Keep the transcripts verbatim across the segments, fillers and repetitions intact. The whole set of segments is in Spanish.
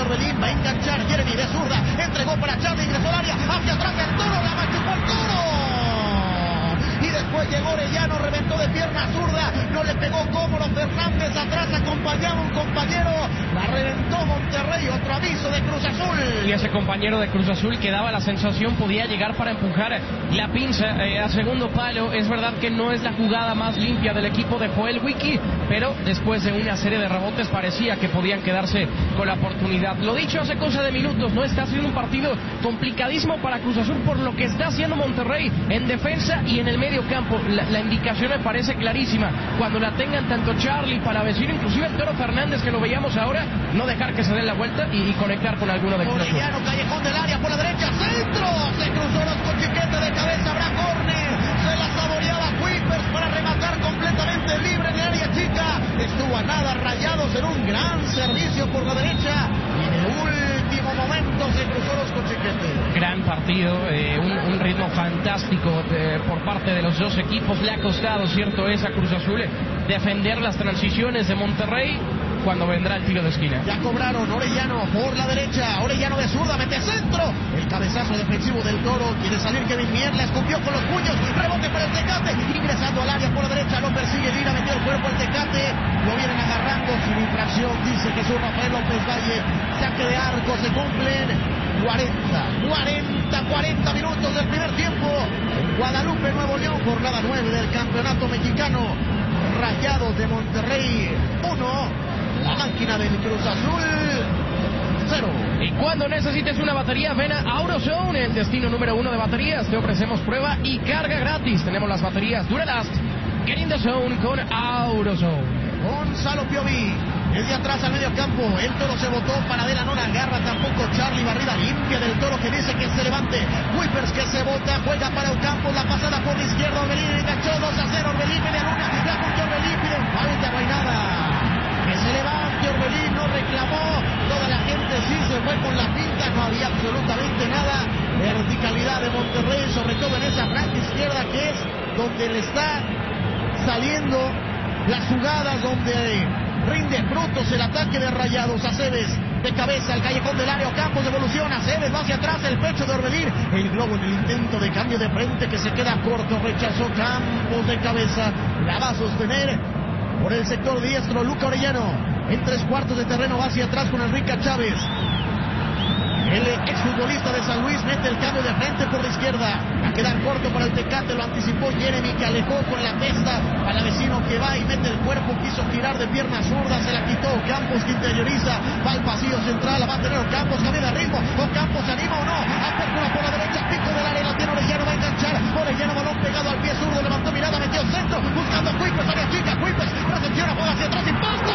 Orbelín, va a enganchar Jeremy de zurda, entregó para Charlie, ingresó al área, hacia atrás el Toro, la machucó el Toro. Y después llegó Orellano, reventó de pierna zurda, no le pegó cómodo Fernández, atrás acompañaba un compañero, la reventó Monterrey, otro aviso de Cruz Azul. Y ese compañero de Cruz Azul que daba la sensación podía llegar para empujar la pinza eh, a segundo palo. Es verdad que no es la jugada más limpia del equipo de Joel Wiki, pero después de una serie de rebotes parecía que podían quedarse con la oportunidad. Lo dicho hace cosa de minutos, no está siendo un partido complicadísimo para Cruz Azul por lo que está haciendo Monterrey en defensa y en el medio campo. La, la indicación me parece clarísima. Cuando la tengan tanto Charlie, Palavecino, inclusive el Toro Fernández que lo veíamos ahora, no dejar que se den la vuelta y, y conectar con alguno de Cruz Azul. Orellano, callejón del área por la derecha, centro, se cruzó los cochiquetes de cabeza, habrá córner, se la saboreaba Kuipers para rematar completamente libre en el área chica, estuvo a nada, Rayados en un gran servicio por la derecha y en el último momento se cruzó los cochiquetes. Gran partido, eh, un, un ritmo fantástico eh, por parte de los dos equipos. Le ha costado, cierto es, a Cruz Azul defender las transiciones de Monterrey cuando vendrá el tiro de esquina. Ya cobraron, Orellano por la derecha, Orellano de zurda, mete centro, el cabezazo defensivo del Toro, quiere salir Kevin Mier, la escupió con los puños, rebote para el Tecate, ingresando al área por la derecha, lo persigue Lira, metió el cuerpo al Tecate, lo vienen agarrando sin infracción, dice Jesús Rafael López Valle, saque de arco, se cumplen cuarenta, cuarenta, cuarenta minutos del primer tiempo, en Guadalupe, Nuevo León, jornada nueve del campeonato mexicano, Rayados de Monterrey, uno, la máquina del Cruz Azul, cero. Y cuando necesites una batería, ven a AutoZone, el destino número uno de baterías. Te ofrecemos prueba y carga gratis. Tenemos las baterías Duralast. Get in the zone con AutoZone. Gonzalo Piovi, desde atrás al medio campo, el Toro se botó, Paradela no la agarra tampoco, Charlie, barrida limpia del Toro que dice que se levante, Kuipers que se bota, juega para Ocampo, la pasada por la izquierda, Orbelín enganchó dos a cero, Orbelín, media luna, la apuntó Orbelín, piden falta, no hay nada, que se levante Orbelín, no reclamó, toda la gente sí se fue con la pinta, no había absolutamente nada, verticalidad de Monterrey, sobre todo en esa franja izquierda que es donde le está saliendo las jugadas, donde rinde frutos el ataque de Rayados. Aceves de cabeza, el callejón del área, Campos evoluciona, Aceves va hacia atrás, el pecho de Orbelín, el globo en el intento de cambio de frente que se queda corto, rechazó Campos de cabeza, la va a sostener por el sector diestro Luca Orellano, en tres cuartos de terreno va hacia atrás con Enrique Chávez. El exfutbolista de San Luis mete el cambio de frente por la izquierda. Va a quedar corto para el Tecate, lo anticipó Jeremy que alejó con la testa a la vecino que va y mete el cuerpo, quiso girar de pierna zurda, se la quitó Campos que interioriza, va al pasillo central, la va a tener Campos, cambia de ritmo, o Campos se anima o no, apertura por la derecha, pico del área, la tiene Orellano, va a enganchar, Orellano balón pegado al pie zurdo, levantó mirada, metió centro, buscando a Kuipers, área chica, Kuipers, recepciona, juega hacia atrás, impacto.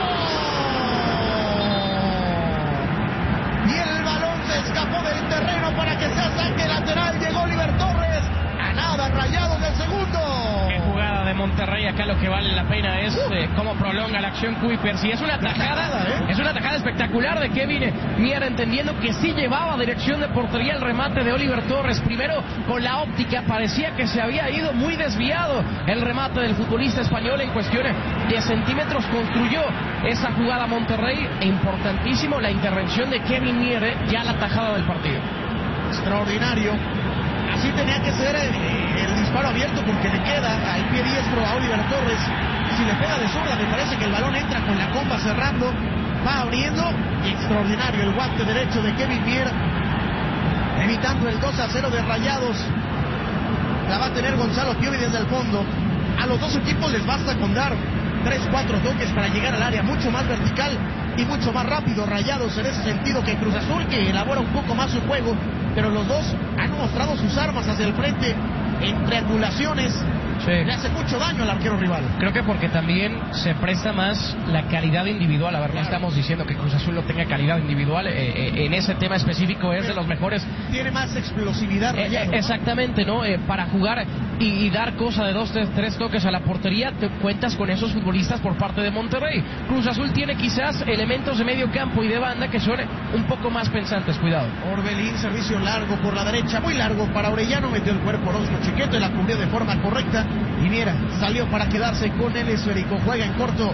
Y el balón se escapó del terreno para que sea saque lateral. Llegó Oliver Torres. A nada, Rayados del segundo. Qué jugada de Monterrey. Acá lo que vale la pena es uh. eh, cómo prolonga la acción Kuipers. Y es una tajada, ¿eh? Es una tajada espectacular de Kevin Mier, entendiendo que sí llevaba dirección de portería el remate de Oliver Torres. Primero con la óptica, parecía que se había ido muy desviado el remate del futbolista español. En cuestión de centímetros construyó esa jugada Monterrey. E importantísimo la intervención de Kevin Mier, ya la tajada del partido. Extraordinario. Así tenía que ser el, el disparo abierto porque le queda al pie diestro a Oliver Torres. Si le pega de zurda, me parece que el balón entra con la comba cerrando, va abriendo. Y extraordinario el guante derecho de Kevin Mier, evitando el dos a cero de Rayados. La va a tener Gonzalo Piovi desde el fondo. A los dos equipos les basta con dar tres, cuatro toques para llegar al área, mucho más vertical y mucho más rápido Rayados en ese sentido que Cruz Azul, que elabora un poco más su juego, pero los dos han mostrado sus armas hacia el frente en triangulaciones. Sí. Le hace mucho daño al arquero rival. Creo que porque también se presta más la calidad individual. A ver, claro, no estamos diciendo que Cruz Azul no tenga calidad individual. Eh, eh, en ese tema específico es de los mejores. Tiene más explosividad. Eh, eh, exactamente, ¿no? Eh, para jugar y, y dar cosa de dos, tres, tres toques a la portería, te cuentas con esos futbolistas por parte de Monterrey. Cruz Azul tiene quizás elementos de medio campo y de banda que son un poco más pensantes. Cuidado. Orbelín, servicio largo por la derecha, muy largo para Orellano, metió el cuerpo Orozco Chiquete, la cubrió de forma correcta. Y mira, salió para quedarse con el esférico, juega en corto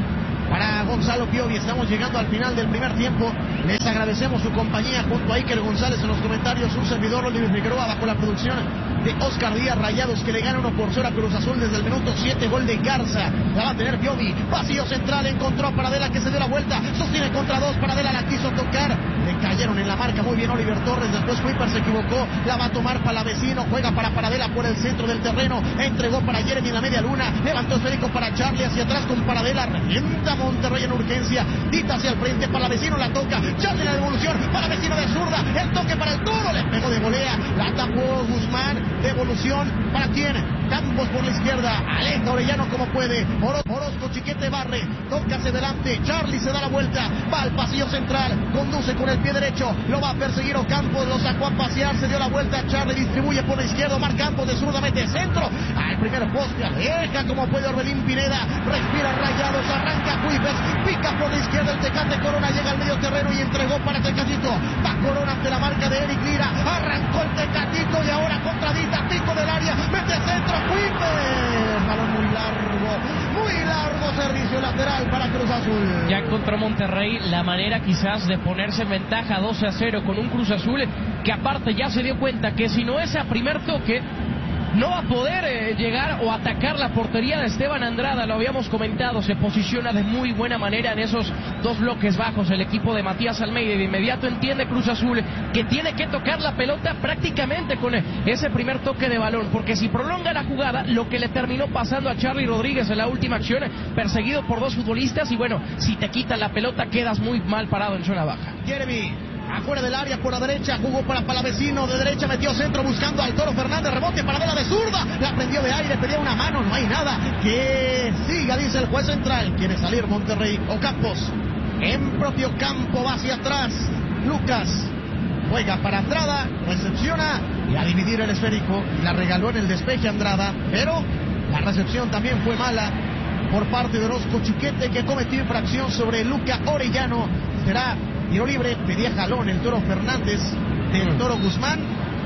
para Gonzalo Piovi. Estamos llegando al final del primer tiempo. Les agradecemos su compañía junto a Iker González en los comentarios, un servidor Oliver Figueroa bajo la producción de Oscar Díaz. Rayados que le gana uno por cero a Cruz Azul desde el minuto siete, gol de Garza. La va a tener Piovi, vacío central, encontró a Paradela que se dio la vuelta, sostiene contra dos, Paradela la quiso tocar, le cayeron en la marca muy bien Oliver Torres, después Kuiper se equivocó, la va a tomar Palavecino, juega para Paradela por el centro del terreno, entregó para Jeremy en la media luna, levantó esférico para Charlie hacia atrás con Paradela, revienta Monterrey en urgencia, Dita hacia el frente, Palavecino la toca, Charlie la devolución, Palavecino de zurda, el toque para el Toro, le pegó de volea, la tapó Guzmán, devolución, ¿para quién? Campos por la izquierda, aleja Orellano como puede, Oro, Orozco, Chiquete barre, toca hacia adelante, Charlie se da la vuelta, va al pasillo central, conduce con el pie derecho, lo va a perseguir Ocampos, lo sacó a pasear, se dio la vuelta, Charlie distribuye por la izquierda, Omar Campos de zurda mete centro, al primer poste, aleja como puede Orbelín Pineda, respira Rayados, arranca Cuipes, pica por la izquierda el Tecate Corona, llega al medio terreno y entregó para Tecatito, va Corona ante la marca de Eric Lira, arrancó el Tecatito y ahora contra Dita, pico del área, mete centro, Cuipes, balón muy largo, muy largo, servicio lateral para Cruz Azul. Ya encontró Monterrey la manera quizás de ponerse en ventaja doce a cero con un Cruz Azul que aparte ya se dio cuenta que si no es a primer toque no va a poder eh, llegar o atacar la portería de Esteban Andrada, lo habíamos comentado, se posiciona de muy buena manera en esos dos bloques bajos el equipo de Matías Almeida y de inmediato entiende Cruz Azul que tiene que tocar la pelota prácticamente con ese primer toque de balón, porque si prolonga la jugada, lo que le terminó pasando a Charlie Rodríguez en la última acción, perseguido por dos futbolistas y bueno, si te quitan la pelota quedas muy mal parado en zona baja. Jeremy afuera del área por la derecha, jugó para Palavecino, de derecha metió centro buscando al Toro Fernández, rebote para Vela de zurda, la prendió de aire, pedía una mano, no hay nada, que siga, dice el juez central, quiere salir Monterrey, Ocampos, en propio campo, va hacia atrás, Lucas, juega para Andrada, recepciona, y a dividir el esférico, la regaló en el despeje Andrada, pero la recepción también fue mala, por parte de Orozco Chiquete, que cometió infracción sobre Luca Orellano, será tiro libre, pedía jalón el Toro Fernández del Toro Guzmán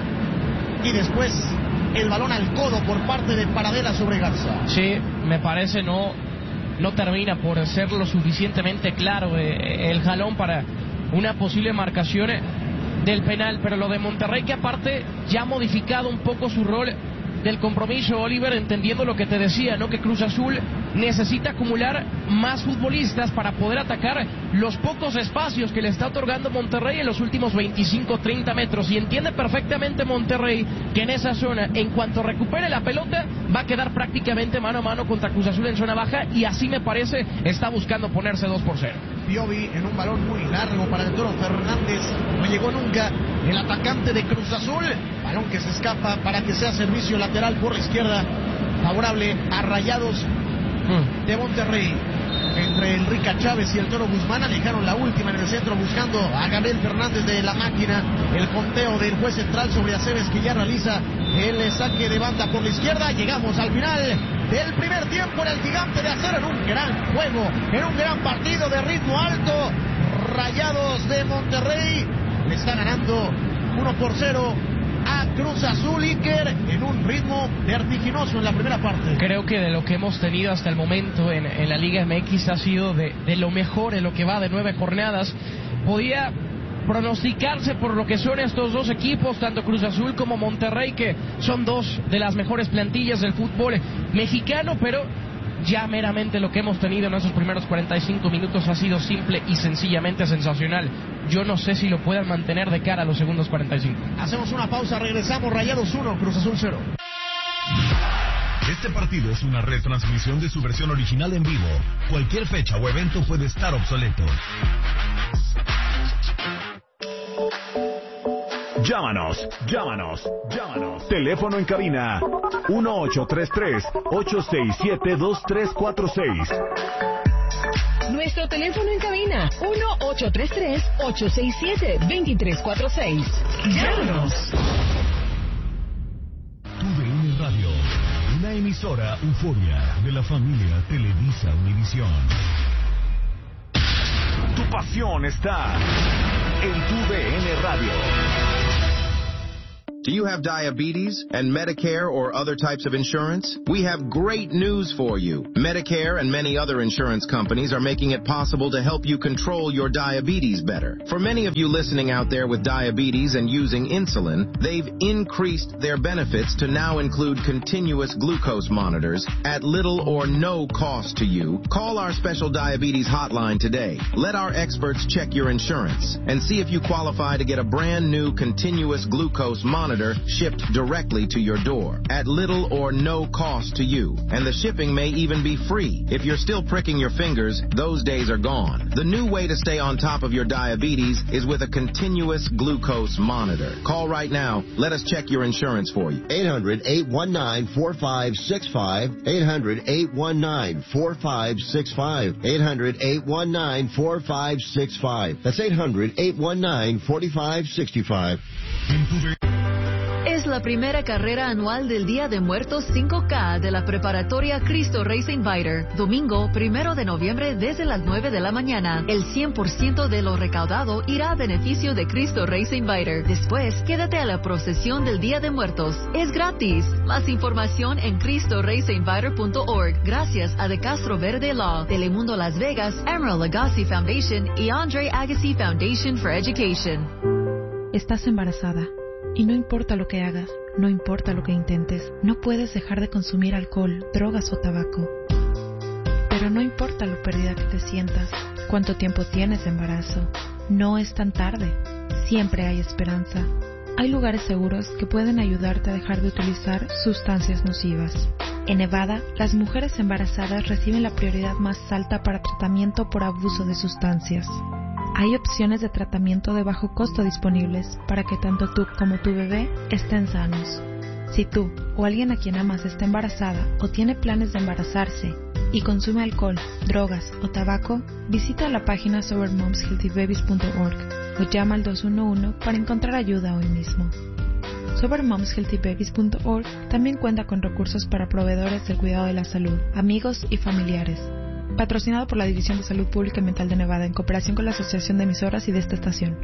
y después el balón al codo por parte de Paradela sobre Garza. Sí, me parece no, no termina por ser lo suficientemente claro eh, el jalón para una posible marcación del penal, pero lo de Monterrey que aparte ya ha modificado un poco su rol del compromiso, Oliver, entendiendo lo que te decía, ¿no? Que Cruz Azul necesita acumular más futbolistas para poder atacar los pocos espacios que le está otorgando Monterrey en los últimos veinticinco treinta metros, y entiende perfectamente Monterrey que en esa zona, en cuanto recupere la pelota, va a quedar prácticamente mano a mano contra Cruz Azul en zona baja, y así me parece está buscando ponerse dos por cero. Piovi en un balón muy largo para el Toro Fernández, no llegó nunca el atacante de Cruz Azul, balón que se escapa para que sea servicio lateral por la izquierda, favorable a Rayados de Monterrey. Entre Enrique Chávez y el Toro Guzmán alejaron la última en el centro buscando a Gabriel Fernández de la máquina, el conteo del juez central sobre Aceves que ya realiza el saque de banda por la izquierda. Llegamos al final del primer tiempo en el Gigante de Acero, en un gran juego, en un gran partido de ritmo alto. Rayados de Monterrey le está ganando uno por cero a Cruz Azul, Iker, en un ritmo vertiginoso en la primera parte. Creo que de lo que hemos tenido hasta el momento en, en la Liga M X ha sido de, de lo mejor en lo que va de nueve jornadas. Podía pronosticarse por lo que son estos dos equipos, tanto Cruz Azul como Monterrey, que son dos de las mejores plantillas del fútbol mexicano, pero ya meramente lo que hemos tenido en esos primeros cuarenta y cinco minutos ha sido simple y sencillamente sensacional. Yo no sé si lo puedan mantener de cara a los segundos cuarenta y cinco. Hacemos una pausa, regresamos. Rayados uno, Cruz Azul cero. Este partido es una retransmisión de su versión original en vivo. Cualquier fecha o evento puede estar obsoleto. Llámanos, llámanos, llámanos. Teléfono en cabina uno ocho tres tres, ocho seis siete, dos tres cuatro seis. Nuestro teléfono en cabina uno ocho tres tres, ocho seis siete, dos tres cuatro seis. Llámanos. Tu D N Radio, una emisora euforia de la familia Televisa Univisión. Tu pasión está en Tu D N Radio. Do you have diabetes and Medicare or other types of insurance? We have great news for you. Medicare and many other insurance companies are making it possible to help you control your diabetes better. For many of you listening out there with diabetes and using insulin, they've increased their benefits to now include continuous glucose monitors at little or no cost to you. Call our special diabetes hotline today. Let our experts check your insurance and see if you qualify to get a brand new continuous glucose monitor shipped directly to your door at little or no cost to you. And the shipping may even be free. If you're still pricking your fingers, those days are gone. The new way to stay on top of your diabetes is with a continuous glucose monitor. Call right now. Let us check your insurance for you. eight hundred, eight one nine, four five six five. eight hundred, eight one nine, four five six five. eight hundred, eight one nine, four five six five. That's eight hundred, eight one nine, four five six five. Es la primera carrera anual del Día de Muertos cinco K de la preparatoria Cristo Reyes Inviter. Domingo, primero de noviembre, desde las nueve de la mañana. El cien por ciento de lo recaudado irá a beneficio de Cristo Reyes Inviter. Después, quédate a la procesión del Día de Muertos. Es gratis. Más información en cristo reyes inviter punto org. Gracias a De Castro Verde Law, Telemundo Las Vegas, Emerald Agassi Foundation y Andre Agassi Foundation for Education. Estás embarazada. Y no importa lo que hagas, no importa lo que intentes, no puedes dejar de consumir alcohol, drogas o tabaco. Pero no importa lo perdida que te sientas, cuánto tiempo tienes de embarazo, no es tan tarde, siempre hay esperanza. Hay lugares seguros que pueden ayudarte a dejar de utilizar sustancias nocivas. En Nevada, las mujeres embarazadas reciben la prioridad más alta para tratamiento por abuso de sustancias. Hay opciones de tratamiento de bajo costo disponibles para que tanto tú como tu bebé estén sanos. Si tú o alguien a quien amas está embarazada o tiene planes de embarazarse y consume alcohol, drogas o tabaco, visita la página sober moms healthy babies punto org o llama al dos uno uno para encontrar ayuda hoy mismo. sober moms healthy babies punto org también cuenta con recursos para proveedores del cuidado de la salud, amigos y familiares. Patrocinado por la División de Salud Pública y Mental de Nevada en cooperación con la Asociación de Emisoras y de esta estación.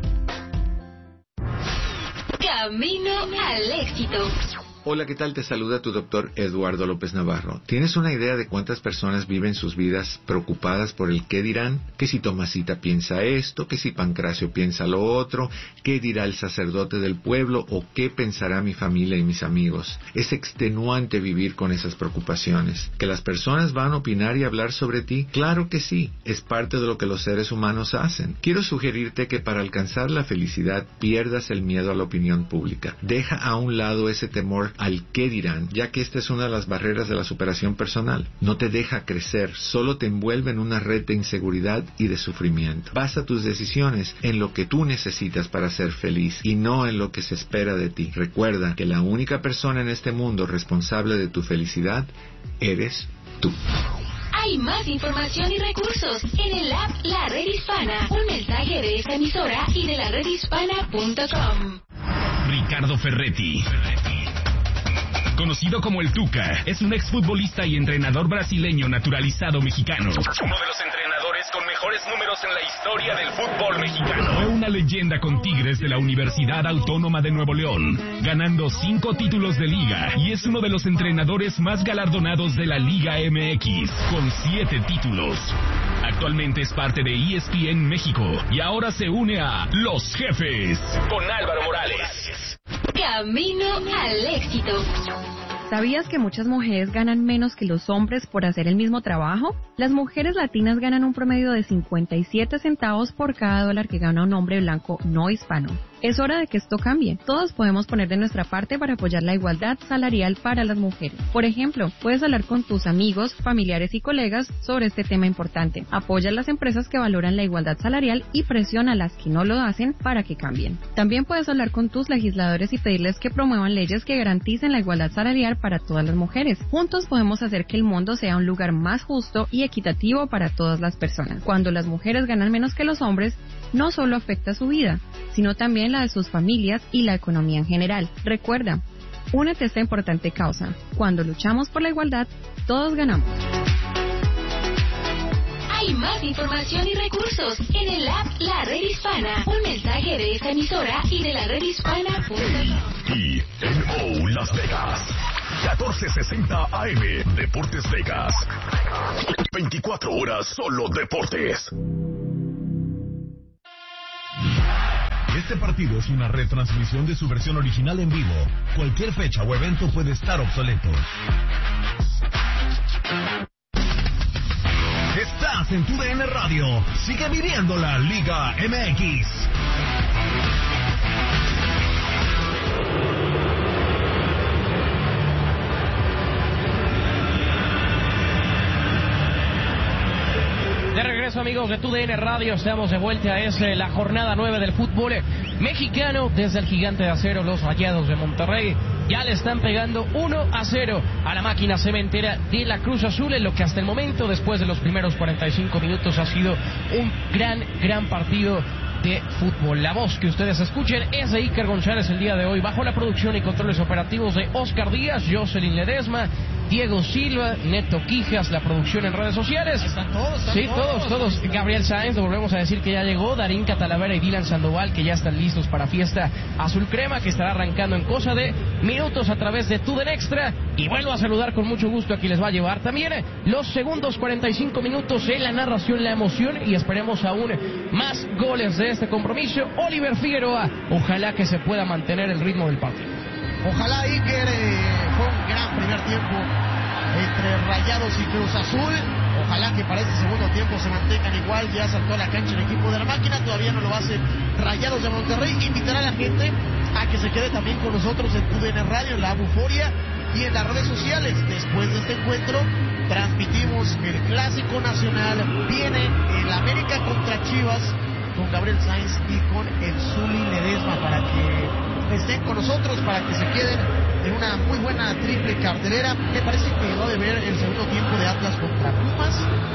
Camino al éxito. Hola, ¿qué tal? Te saluda tu doctor Eduardo López Navarro. ¿Tienes una idea de cuántas personas viven sus vidas preocupadas por el qué dirán? Que si Tomasita piensa esto, que si Pancracio piensa lo otro, qué dirá el sacerdote del pueblo o qué pensará mi familia y mis amigos. Es extenuante vivir con esas preocupaciones. ¿Que las personas van a opinar y hablar sobre ti? Claro que sí, es parte de lo que los seres humanos hacen. Quiero sugerirte que para alcanzar la felicidad pierdas el miedo a la opinión pública. Deja a un lado ese temor al qué dirán, ya que esta es una de las barreras de la superación personal. No te deja crecer, solo te envuelve en una red de inseguridad y de sufrimiento. Basa tus decisiones en lo que tú necesitas para ser feliz y no en lo que se espera de ti. Recuerda que la única persona en este mundo responsable de tu felicidad eres tú. Hay más información y recursos en el app La Red Hispana. Un mensaje de esta emisora y de la red hispana punto com. Ricardo Ferretti, conocido como el Tuca, es un exfutbolista y entrenador brasileño naturalizado mexicano. Uno de los entrenadores con mejores números en la historia del fútbol mexicano. Fue una leyenda con Tigres de la Universidad Autónoma de Nuevo León, ganando cinco títulos de liga, y es uno de los entrenadores más galardonados de la Liga M X, con siete títulos. Actualmente es parte de E S P N México y ahora se une a Los Jefes con Álvaro Morales. Camino al éxito. ¿Sabías que muchas mujeres ganan menos que los hombres por hacer el mismo trabajo? Las mujeres latinas ganan un promedio de cincuenta y siete centavos por cada dólar que gana un hombre blanco no hispano. Es hora de que esto cambie. Todos podemos poner de nuestra parte para apoyar la igualdad salarial para las mujeres. Por ejemplo, puedes hablar con tus amigos, familiares y colegas sobre este tema importante. Apoya a las empresas que valoran la igualdad salarial y presiona a las que no lo hacen para que cambien. También puedes hablar con tus legisladores y pedirles que promuevan leyes que garanticen la igualdad salarial para todas las mujeres. Juntos podemos hacer que el mundo sea un lugar más justo y equitativo para todas las personas. Cuando las mujeres ganan menos que los hombres, no solo afecta su vida, sino también la de sus familias y la economía en general. Recuerda, únete a esta importante causa. Cuando luchamos por la igualdad, todos ganamos. Hay más información y recursos en el app La Red Hispana. Un mensaje mensaje de esta emisora y de la red hispana. Y N O Las Vegas. catorce sesenta A M Deportes Vegas. veinticuatro horas solo deportes. Este partido es una retransmisión de su versión original en vivo. Cualquier fecha o evento puede estar obsoleto. Estás en tu D N Radio. Sigue viviendo la Liga M X. De regreso, amigos de tu D N Radio, estamos de vuelta. Es eh, la jornada nueve del fútbol eh, mexicano. Desde el Gigante de Acero, los Rayados de Monterrey ya le están pegando uno a cero a la máquina cementera de la Cruz Azul, en lo que hasta el momento, después de los primeros cuarenta y cinco minutos, ha sido un gran, gran partido de fútbol. La voz que ustedes escuchen es de Iker González el día de hoy, bajo la producción y controles operativos de Oscar Díaz, Jocelyn Ledesma, Diego Silva, Neto Quijas, la producción en redes sociales. Están todos, están sí, todos, todos, todos. Gabriel Sáenz, lo volvemos a decir que ya llegó, Darín Catalavera y Dylan Sandoval, que ya están listos para Fiesta Azul Crema, que estará arrancando en cosa de minutos a través de Tuden Extra. Y vuelvo a saludar con mucho gusto a quien les va a llevar también los segundos cuarenta y cinco minutos en la narración, la emoción, y esperemos aún más goles de este compromiso. Oliver Figueroa, ojalá que se pueda mantener el ritmo del partido. Ojalá, Iker, eh, fue un gran primer tiempo entre Rayados y Cruz Azul. Ojalá que para este segundo tiempo se mantengan igual. Ya saltó a la cancha el equipo de la máquina, todavía no lo hace Rayados de Monterrey. Invitará a la gente a que se quede también con nosotros en tu D N Radio, en la Buforia y en las redes sociales. Después de este encuentro transmitimos el Clásico Nacional. Viene el América contra Chivas con Gabriel Sainz y con el Zuli Ledesma, para que estén con nosotros, para que se queden en una muy buena triple cartelera. Me parece que va a ver el segundo tiempo de Atlas contra Pumas.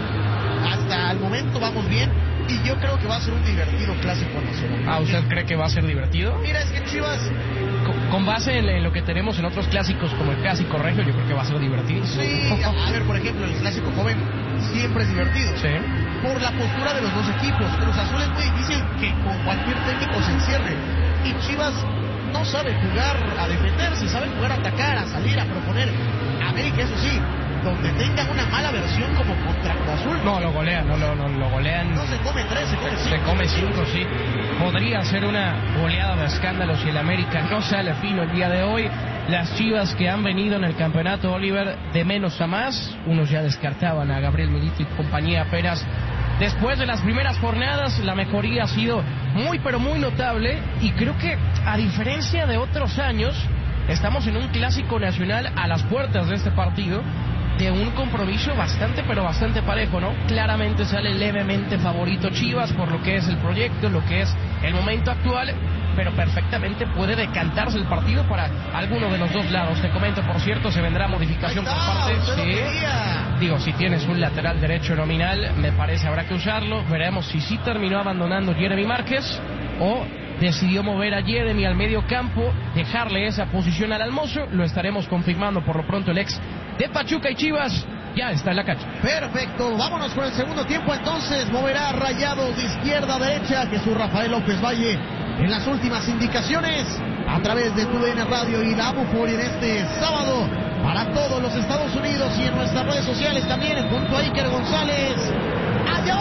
Hasta el momento vamos bien y yo creo que va a ser un divertido Clásico Nacional. Ah, ¿usted cree que va a ser divertido? Mira, es que Chivas, Con, con base en, en lo que tenemos en otros clásicos como el Clásico Regio, yo creo que va a ser divertido. Sí, a ver, por ejemplo, el Clásico Joven siempre es divertido. Sí. Por la postura de los dos equipos. Cruz Azul es muy difícil que con cualquier técnico se encierre. Y Chivas no sabe jugar a defenderse, sabe jugar a atacar, a salir, a proponer. América, eso sí, donde tenga una mala versión como contra Cruz Azul. No, lo golean, no, no, no lo golean. No se come tres, se come cinco. Se come cinco, sí. Podría ser una goleada de escándalo si el América no sale fino el día de hoy. Las Chivas que han venido en el campeonato, Oliver, de menos a más. Unos ya descartaban a Gabriel Milito y compañía apenas. Después de las primeras jornadas, la mejoría ha sido muy, pero muy notable. Y creo que, a diferencia de otros años, estamos en un Clásico Nacional a las puertas de este partido, de un compromiso bastante, pero bastante parejo, ¿no? Claramente sale levemente favorito Chivas por lo que es el proyecto, lo que es el momento actual, pero perfectamente puede decantarse el partido para alguno de los dos lados. Te comento, por cierto, se vendrá modificación por parte. Sí. Digo, si tienes un lateral derecho nominal, me parece habrá que usarlo. Veremos si sí terminó abandonando Jeremy Márquez o decidió mover a Jeremy al medio campo, dejarle esa posición al Almozo. Lo estaremos confirmando por lo pronto. El ex de Pachuca y Chivas ya está en la cancha. Perfecto, vámonos con el segundo tiempo entonces. Moverá Rayados de izquierda a derecha, Jesús Rafael López Valle en las últimas indicaciones a través de tu D N Radio y la Buforia en este sábado para todos los Estados Unidos y en nuestras redes sociales también junto a Iker González. Allá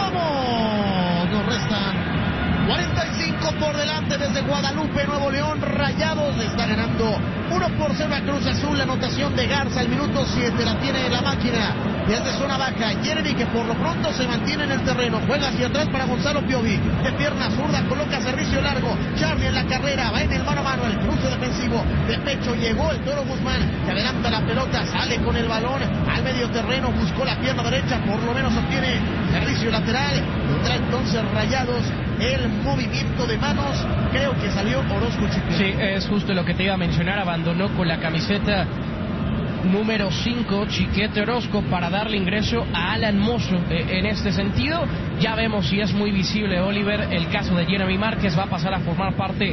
vamos, nos restan cuarenta y cinco por delante desde Guadalupe, Nuevo León. Rayados le está ganando uno por cero a Cruz Azul. La anotación de Garza al minuto siete la tiene la máquina desde zona baja. Jeremy, que por lo pronto se mantiene en el terreno, juega hacia atrás para Gonzalo Piovi, de pierna zurda coloca servicio largo. Charlie en la carrera, va en el mano a mano, el cruce defensivo de pecho, llegó el Toro Guzmán, que adelanta la pelota, sale con el balón al medio terreno, buscó la pierna derecha, por lo menos obtiene servicio lateral. Tendrá entonces Rayados el movimiento de manos. Creo que salió Orozco Chiquete. Sí, es justo lo que te iba a mencionar. Abandonó con la camiseta número cinco Chiquete Orozco para darle ingreso a Alan Mozo. Eh, en este sentido, ya vemos si es muy visible, Oliver, el caso de Jeremy Márquez. Va a pasar a formar parte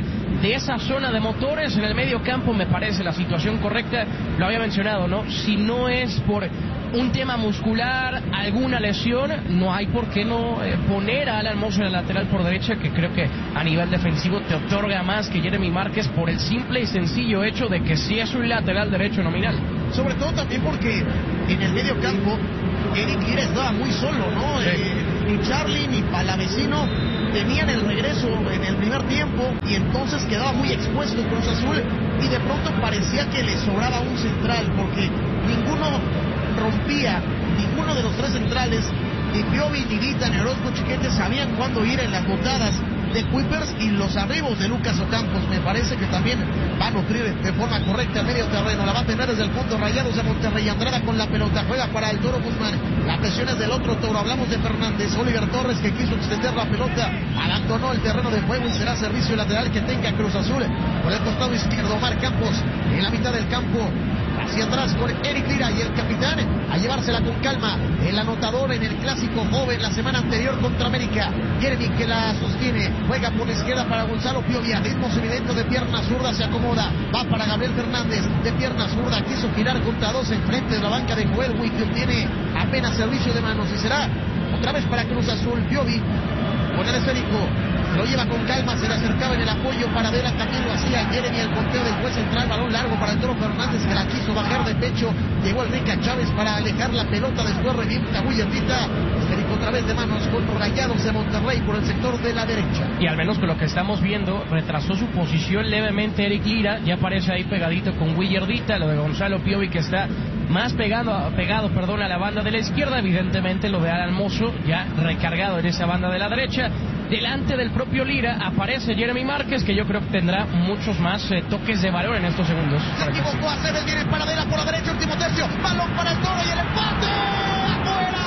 de esa zona de motores en el medio campo me parece la situación correcta. Lo había mencionado, ¿no? Si no es por un tema muscular, alguna lesión, no hay por qué no eh, poner a Alan Mozo en el lateral por derecha, que creo que a nivel defensivo te otorga más que Jeremy Márquez por el simple y sencillo hecho de que sí es un lateral derecho nominal. Sobre todo también porque en el medio campo Eric Lira estaba muy solo, ¿no? Sí. Eh, ni Charlie ni Palavecino tenían el regreso en el primer tiempo y entonces quedaba muy expuesto Cruz Azul y de pronto parecía que le sobraba un central porque ninguno rompía, ninguno de los tres centrales, ni Piovi, ni Vita, ni Orozco Chiquete sabían cuándo ir en las botadas de Kuipers, y los arribos de Lucas Ocampos me parece que también va a nutrir de forma correcta el medio terreno. La va a tener desde el punto Rayados de Monterrey. Andrada con la pelota, juega para el Toro Guzmán. La presión es del otro Toro, hablamos de Fernández. Oliver Torres, que quiso extender la pelota, abandonó el terreno de juego y será servicio lateral que tenga Cruz Azul. Por el costado izquierdo, Omar Campos en la mitad del campo, hacia atrás con Eric Lira y el capitán a llevársela con calma. El anotador en el clásico joven la semana anterior contra América, Jeremy, que la sostiene, juega por la izquierda para Gonzalo Piovi, a ritmo semiderecho de pierna zurda, se acomoda, va para Gabriel Fernández de pierna zurda, quiso girar contra dos en frente de la banca de Joel Wick, que obtiene apenas servicio de manos y será otra vez para Cruz Azul. Piovi con el esférico, lo lleva con calma, se le acercaba en el apoyo para Vela, también lo hacía Jeremy, el portero del juez central, balón largo para el Toro Fernández, que la quiso bajar de pecho, llegó el Rica Chávez para alejar la pelota, después revienta Willardita, esférico otra vez de manos con Rayados de Monterrey por el sector de la derecha. Y al menos con lo que estamos viendo, retrasó su posición levemente Eric Lira, ya aparece ahí pegadito con Willardita, lo de Gonzalo Piovi que está más pegado, pegado perdón, a la banda de la izquierda, evidentemente lo de Alan Mozo ya recargado en esa banda de la derecha. Delante del propio Lira aparece Jeremy Márquez, que yo creo que tendrá muchos más eh, toques de valor en estos segundos. Se equivocó a Aceves, viene Paradela por la derecha, último tercio, balón para el Toro y el empate. ¡Afuera!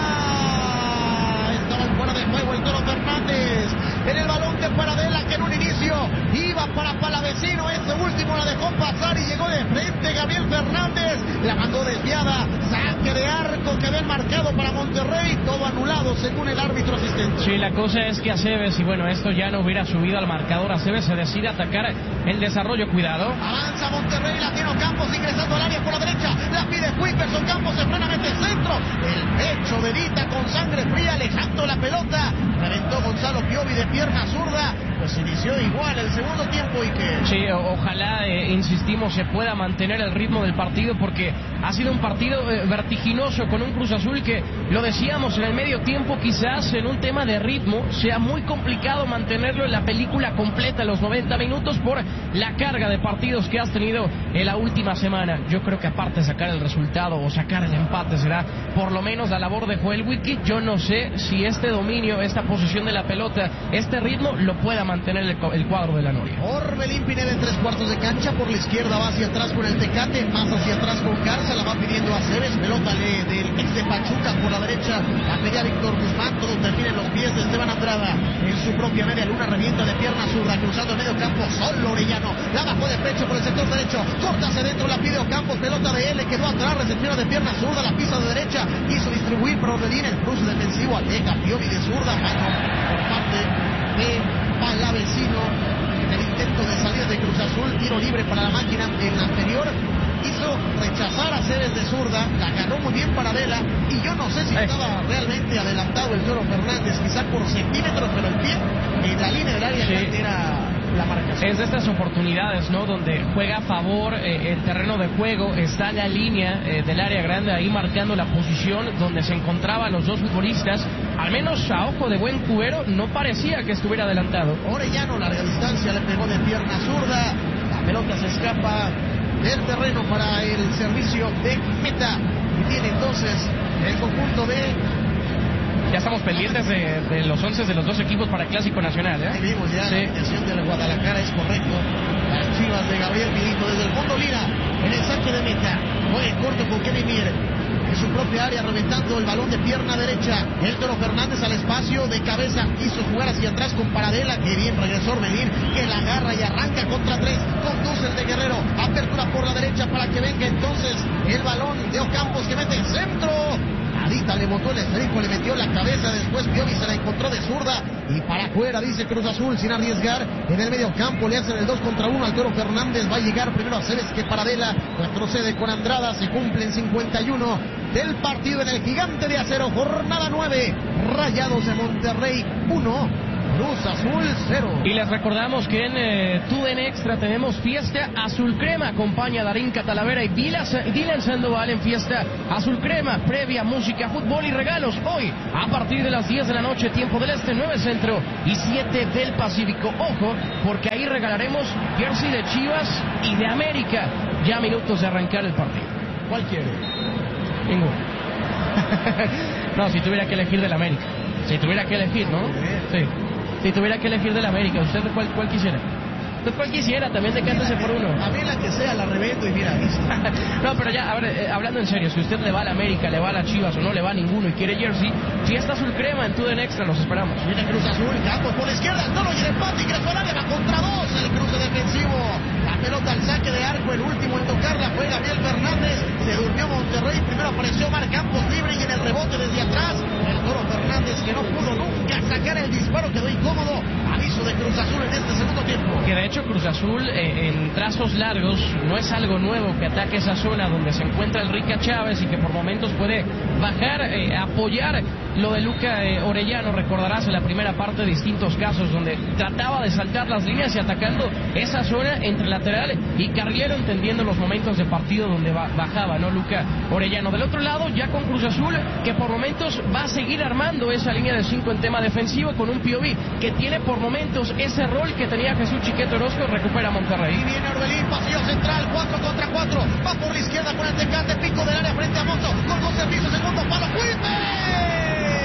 Estaba fuera de juego el Toro Fernández. En el balón de Paradela, que en un inicio iba para Palavecino, ese último la dejó pasar y llegó de frente Gabriel Fernández, la mandó desviada, saque de arco que habían marcado para Monterrey, todo anulado según el árbitro asistente. Sí, la cosa es que Aceves, y bueno, esto ya no hubiera subido al marcador, Aceves se decide a atacar el desarrollo, cuidado. Avanza Monterrey, la tiene Ocampos ingresando al área por la derecha, la pide Kuipers, Ocampos se frena, mete el centro, el pecho de Vita con sangre fría, alejando la pelota, reventó Gonzalo Piovi de pierna zurda, pues inició igual el segundo tiempo y que... Sí, o ojalá, eh, insistimos, se pueda mantener el ritmo del partido porque ha sido un partido eh, vertiginoso con un Cruz Azul que, lo decíamos en el medio tiempo, quizás en un tema de ritmo sea muy complicado mantenerlo en la película completa, los noventa minutos, por la carga de partidos que has tenido en la última semana. Yo creo que aparte de sacar el resultado o sacar el empate será por lo menos la labor de Joel Wiki. Yo no sé si este dominio, esta posesión de la pelota, este ritmo lo pueda mantener el, el cuadro de la Noria. Orbelín Pineda en tres cuartos de cancha, por la izquierda va hacia atrás con el Tecate, más hacia atrás con Garza, la va pidiendo a Aceves, pelota le, del ex de Pachuca por la derecha, la pedía Víctor Guzmán, todo termina en los pies de Esteban Andrada, en su propia media luna, revienta de pierna zurda, cruzando el medio campo, solo Orellano, la bajó de pecho por el sector derecho, corta hacia dentro, la pide Ocampos, pelota de él, quedó atrás, recepciona de pierna zurda, la pisa de derecha, quiso distribuir, pero Orbelín, el cruce defensivo, aleja Piovi de zurda, mano por parte de Palavecino, en el intento de salida de Cruz Azul, tiro libre para la máquina en la anterior, hizo rechazar a Ceres de zurda, la agarró muy bien Paradela, y yo no sé si estaba realmente adelantado el Toro Fernández, quizá por centímetros, pero el pie en la línea del área sí era la marcación. Es de estas oportunidades, ¿no?, donde juega a favor eh, el terreno de juego, está en la línea eh, del área grande, ahí marcando la posición donde se encontraban los dos futbolistas, al menos a ojo de buen cubero, no parecía que estuviera adelantado. Orellano, larga distancia, le pegó de pierna zurda, la pelota se escapa del terreno para el servicio de meta, y tiene entonces el conjunto de... Ya estamos pendientes de, de los once de los dos equipos para el Clásico Nacional, ¿eh? Ahí vimos ya sí. La alineación del Guadalajara, es correcto. Las Chivas de Gabriel Milito desde el fondo Lira, en el saque de meta, juega corto con Kenny Mier, en su propia área, reventando el balón de pierna derecha. El Toro Fernández al espacio, de cabeza, quiso jugar hacia atrás con Paradela, que bien regresó Orbelín, que la agarra y arranca contra tres, conduce el de Guerrero, apertura por la derecha para que venga entonces el balón de Ocampos, que mete el centro. pegadita le botó el esférico, le metió la cabeza, después Piovi se la encontró de zurda y para afuera, dice Cruz Azul, sin arriesgar. En el medio campo le hacen el dos contra uno al Toro Fernández, va a llegar primero a Cebes que Paradela, retrocede con Andrada, se cumplen cincuenta y uno del partido en el Gigante de Acero, jornada nueve, Rayados de Monterrey uno, Cruz Azul cero. Y les recordamos que en eh, T U D N Extra tenemos fiesta azul crema, acompaña a Darín Catalavera y Dylan Sandoval en fiesta azul crema, previa, música, fútbol y regalos, hoy a partir de las diez de la noche, tiempo del este, nueve centro y siete del Pacífico. Ojo, porque ahí regalaremos jersey de Chivas y de América, ya a minutos de arrancar el partido. ¿Cuál quiere? Ninguno. No, si tuviera que elegir del América. Si tuviera que elegir, ¿no? Sí. Si tuviera que elegir del América, ¿usted cuál, cuál quisiera? ¿Usted cuál quisiera? También decántese por uno. A mí la que sea, la revendo y mira. No, pero ya, a ver, eh, hablando en serio, si usted le va a la América, le va a la Chivas o no le va a ninguno y quiere jersey, fiesta azul crema en T U D N Extra, los esperamos. Viene Cruz Azul, Campos por la izquierda, no lo lleva empate, ingresó al área, va contra dos, el cruce defensivo. La pelota al saque de arco, el último en tocarla fue Gabriel Fernández, se durmió Monterrey, primero apareció Omar Campos libre y en el rebote desde atrás, el Toro Fernández que no pudo nunca sacar el disparo, quedó incómodo, aviso de Cruz Azul en este segundo tiempo. Que de hecho Cruz Azul eh, en trazos largos no es algo nuevo que ataque esa zona donde se encuentra el Rica Chávez y que por momentos puede bajar, eh, apoyar lo de Luca eh, Orellano, recordarás en la primera parte distintos casos donde trataba de saltar las líneas y atacando esa zona entre lateral y carrilero, entendiendo los momentos de partido donde ba bajaba, ¿no? Luca Orellano. Del otro lado, ya con Cruz Azul, que por momentos va a seguir armando esa línea de cinco en tema defensivo con un Piovi que tiene por momentos ese rol que tenía Jesús Chiquete Orozco, recupera Monterrey. Y viene Orbelín, pasillo central, cuatro contra cuatro, va por la izquierda con el Tecate, pico del área frente a Monzo, con dos servicios, segundo palo, ¡Whippers!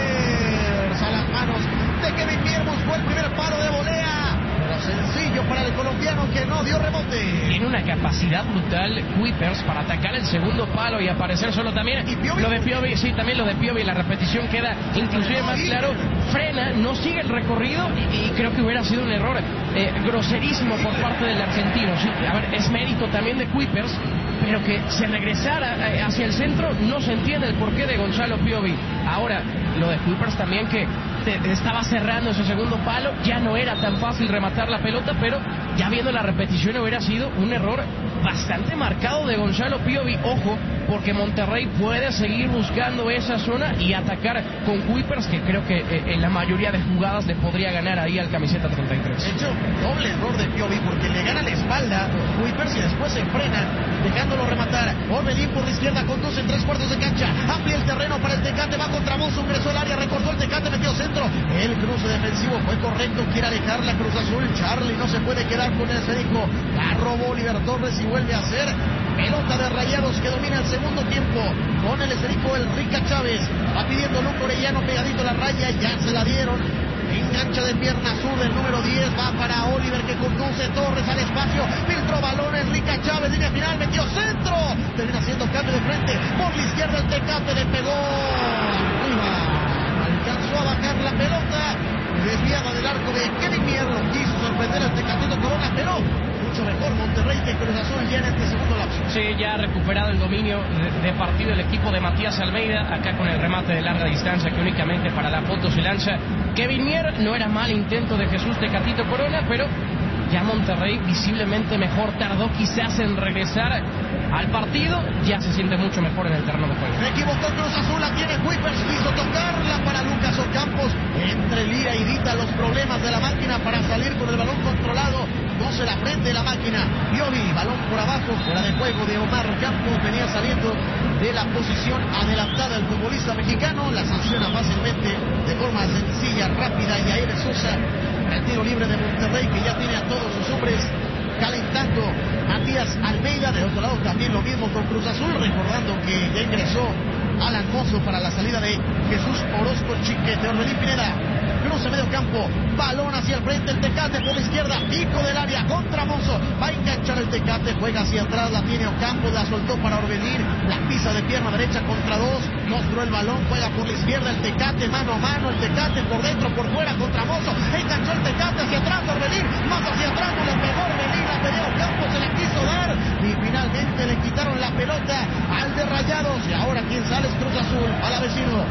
A las manos de Kevin Miermos, fue el primer palo de volea, pero sencillo para el colombiano que no dio rebote. Tiene una capacidad brutal Whippers para atacar el segundo palo y aparecer solo también. ¿Y Piovi? Lo de Piovi, sí, también lo de Piovi, la repetición queda inclusive más claro, frena, no sigue el recorrido y, y creo que hubiera sido un error eh, groserísimo por parte del argentino. Sí, a ver, es mérito también de Whippers, pero que se regresara hacia el centro, no se entiende el porqué de Gonzalo Piovi. Ahora, lo de Whippers también, que te, estaba cerrando ese segundo palo, ya no era tan fácil rematar la pelota, pero ya viendo la repetición hubiera sido un error bastante marcado de Gonzalo Piovi. Ojo, porque Monterrey puede seguir buscando esa zona y atacar con Whippers, que creo que eh, en la mayoría de jugadas le podría ganar ahí al camiseta treinta y tres. De hecho, doble error de Piovi, porque le gana la espalda Whippers y después se frena, dejándolo rematar. Orbelín por la izquierda, conduce en tres cuartos de cancha, amplia el terreno para el Tecate, va contra Monzo, ingresó al área, recortó el Tecate, metió centro, el cruce defensivo fue correcto, quiere alejar la Cruz Azul, Charlie no se puede quedar con el esférico, la robó Oliver Torres y vuelve a hacer pelota de Rayados que domina el segundo tiempo, con el esférico el Rica Chávez, va pidiendo Luco Orellano pegadito a la raya, ya se la dieron, engancha de pierna sur del número diez, va para Oliver que conduce, Torres al espacio, filtró balón, Enrique Chávez, línea final, metió centro, termina haciendo cambio de frente, por la izquierda el Tecate le pegó arriba, alcanzó a bajar la pelota, desviaba del arco de Kevin Mier, quiso sorprender al Tecatito Corona, pero mucho mejor Monterrey que Cruz Azul ya en este segundo lapso. Sí, ya ha recuperado el dominio de, de partido el equipo de Matías Almeida, acá con el remate de larga distancia que únicamente para la foto se lanza Kevin Mier. No era mal intento de Jesús Tecatito Corona, pero ya Monterrey visiblemente mejor, tardó quizás en regresar al partido, ya se siente mucho mejor en el terreno de juego. Me equivocó Cruz Azul, la tiene Whippers, quiso tocarla para Lucas Ocampos, entre Lira y Dita los problemas de la máquina para salir con el balón controlado, no se la prende la máquina, Piovi, balón por abajo, fuera de juego de Omar Campos, venía saliendo de la posición adelantada el futbolista mexicano, la sanciona fácilmente, de forma sencilla, rápida, y Yair Sosa, el tiro libre de Monterrey que ya tiene a todos sus hombres calentando. Matías Almeida, de otro lado también lo mismo con Cruz Azul, recordando que ya ingresó Alan Mozo para la salida de Jesús Orozco Chiquete. Orbelín Pineda, cruce medio campo, balón hacia el frente, el Tecate por la izquierda, pico del área contra Mozo, va a enganchar el Tecate, juega hacia atrás, la tiene Ocampo, la soltó para Orbelín, la pisa de pierna derecha contra dos, mostró el balón, juega por la izquierda el Tecate, mano a mano, el Tecate por dentro, por fuera contra Mozo, enganchó el Tecate hacia atrás, Orbelín, más hacia atrás, no le pegó Orbelín, la pelea Ocampo, se la quiso dar, y finalmente le quitaron la pelota al de Rayados, y ahora quien sale es Cruz Azul, a la vecino.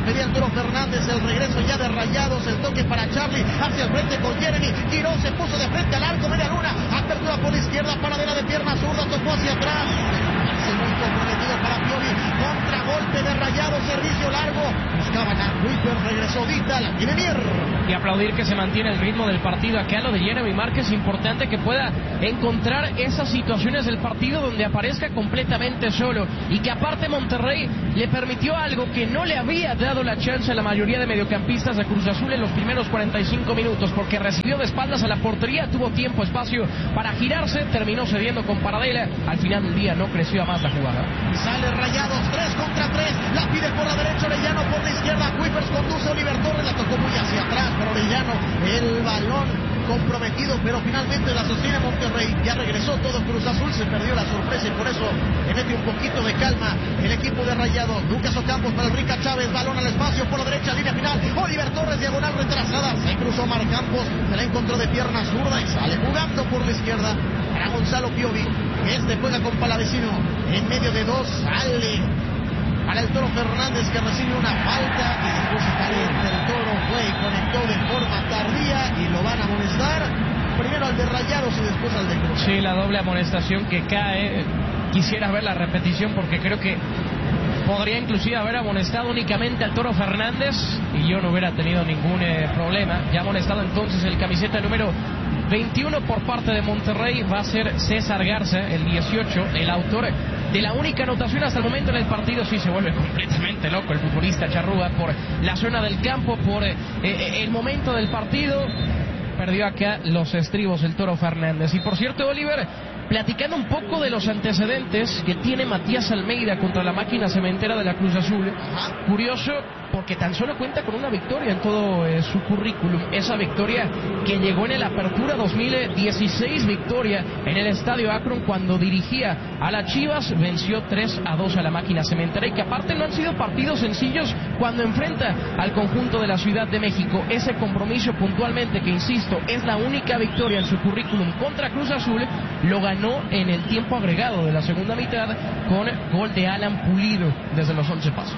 pedía el Toro Fernández, el regreso ya de Rayados, el toque para Charlie, hacia el frente con Jeremy, giró, se puso de frente al arco, media luna, apertura por la izquierda, paradera de pierna zurda, tocó hacia atrás, hace muy comprometido para Piovi, contragolpe de Rayados, servicio largo, buscaban a Kuiper, regresó Dita, la tiene Mier. Y aplaudir que se mantiene el ritmo del partido. Acá lo de Jeremy Márquez, importante que pueda encontrar esas situaciones del partido donde aparezca completamente solo, y que aparte Monterrey le permitió algo que no le había dado la chance a la mayoría de mediocampistas de Cruz Azul en los primeros cuarenta y cinco minutos, porque recibió de espaldas a la portería, tuvo tiempo, espacio para girarse, terminó cediendo con Paradela, al final del día no creció a más la jugada. Sale Rayados, tres contra tres, la pide por la derecha Orellano, por la izquierda Kuipers, conduce Oliver Torres, la tocó muy hacia atrás, pero Orellano, el balón comprometido, pero finalmente la sostiene Monterrey. Ya regresó todo Cruz Azul, se perdió la sorpresa y por eso le mete un poquito de calma el equipo de Rayados. Lucas Ocampos para el Rica Chávez, balón al espacio por la derecha, línea final, Oliver Torres, diagonal retrasada, se cruzó Mar Campos, se la encontró de pierna zurda y sale jugando por la izquierda para Gonzalo Piovi. Este juega con Palavecino en medio de dos, sale para el Toro Fernández, que recibe una falta y después caliente el Toro, fue y conectó de forma tardía y lo van a amonestar, primero al de Rayados y después al de Cruz. Sí, la doble amonestación que cae. Quisiera ver la repetición porque creo que podría inclusive haber amonestado únicamente al Toro Fernández y yo no hubiera tenido ningún eh, problema. Ya amonestado entonces el camiseta número veintiuno por parte de Monterrey va a ser César Garza, el dieciocho, el autor de la única anotación hasta el momento en el partido. Sí, se vuelve completamente loco el futbolista Charrúa por la zona del campo, por eh, eh, el momento del partido. Perdió acá los estribos el Toro Fernández. Y por cierto, Oliver, platicando un poco de los antecedentes que tiene Matías Almeida contra la máquina cementera de la Cruz Azul. Curioso, porque tan solo cuenta con una victoria en todo eh, su currículum. Esa victoria que llegó en el Apertura dos mil dieciséis, victoria en el Estadio Akron cuando dirigía a las Chivas, venció tres a dos a la máquina cementera, y que aparte no han sido partidos sencillos cuando enfrenta al conjunto de la Ciudad de México. Ese compromiso puntualmente, que insisto, es la única victoria en su currículum contra Cruz Azul, lo ganó en el tiempo agregado de la segunda mitad con gol de Alan Pulido desde los once pasos.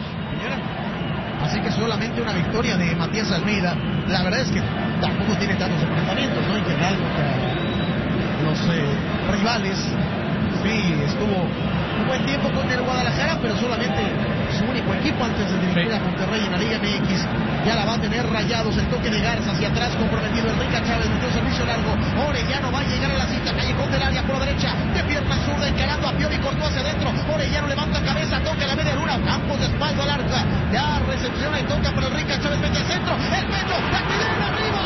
Así que solamente una victoria de Matías Almeida. La verdad es que tampoco tiene tantos enfrentamientos, ¿no? En general contra los eh, rivales. Sí, estuvo un buen tiempo con el Guadalajara, pero solamente su único equipo antes de dirigir a Monterrey en la Liga M X. Ya la va a tener Rayados, el toque de Garza hacia atrás comprometido, Enrique Chávez metió servicio largo, Orellano va a llegar a la cita, callejón del área por la derecha, de pierna zurda encarando a Piovi, cortó hacia adentro, Orellano levanta cabeza, toca la media luna, Campos de espalda al arca, ya recepciona y toca para Enrique Chávez, mete al centro, el pecho, la chilena arriba,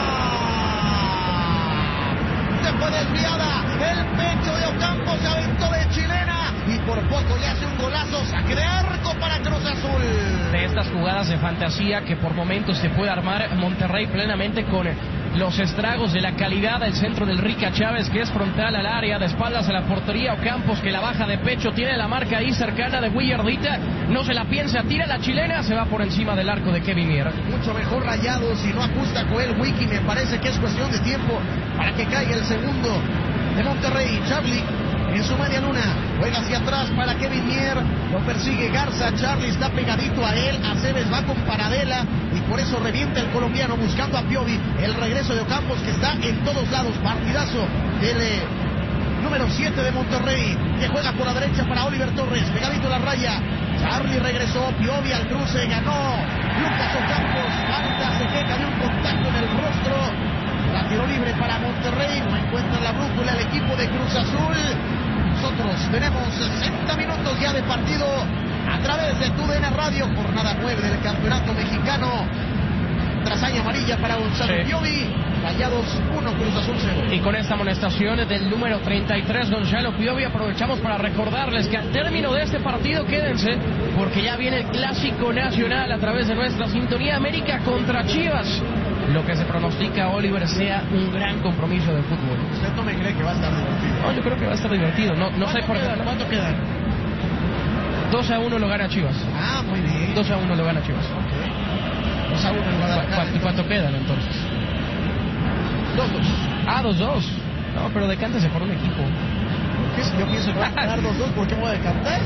se fue desviada, el pecho de Ocampo se aventó de chilena y por poco le hace un golazo, saque de arco para Cruz Azul. De estas jugadas de fantasía que por momentos se puede armar Monterrey plenamente con los estragos de la calidad del centro del Rica Chávez, que es frontal al área, de espaldas a la portería, Ocampos que la baja de pecho, tiene la marca ahí cercana de Willardita, no se la piensa, tira la chilena, se va por encima del arco de Kevin Mier. Mucho mejor Rayados y no ajusta Joel Wiki, me parece que es cuestión de tiempo para que caiga el segundo de Monterrey. Charlie en su media luna, juega hacia atrás para Kevin Mier, lo persigue Garza, Charlie está pegadito a él, Aceves va con Paradela y por eso revienta el colombiano buscando a Piovi, el regreso de Ocampos que está en todos lados, partidazo del eh, número siete de Monterrey, que juega por la derecha para Oliver Torres, pegadito a la raya, Charlie regresó, Piovi al cruce, ganó Lucas Ocampos, falta, se queja de un contacto en el rostro, la tiro libre para Monterrey, no encuentra la brújula el equipo de Cruz Azul. Nosotros tenemos sesenta minutos ya de partido a través de Tu D N Radio, jornada nueve del Campeonato Mexicano. Trazaña amarilla para Gonzalo sí. Piovi, Rayados uno, Cruz Azul cero. Y con esta amonestación del número treinta y tres, Gonzalo Piovi, aprovechamos para recordarles que al término de este partido, quédense, porque ya viene el Clásico Nacional a través de nuestra sintonía, América contra Chivas. Lo que se pronostica, Oliver, sea un gran compromiso de fútbol. ¿Usted no me cree que va a estar divertido? No, yo creo que va a estar divertido. No, no sé por qué. ¿Cuánto quedan? dos a uno lo gana Chivas. Ah, muy bien. dos a uno lo gana Chivas. Okay. dos a uno lo gana Chivas. ¿Y cuánto quedan entonces? dos dos. Ah, dos dos. No, pero decántese por un equipo. ¿Qué? Yo pienso que va a quedar dos dos. ¿Por qué me voy a decantar?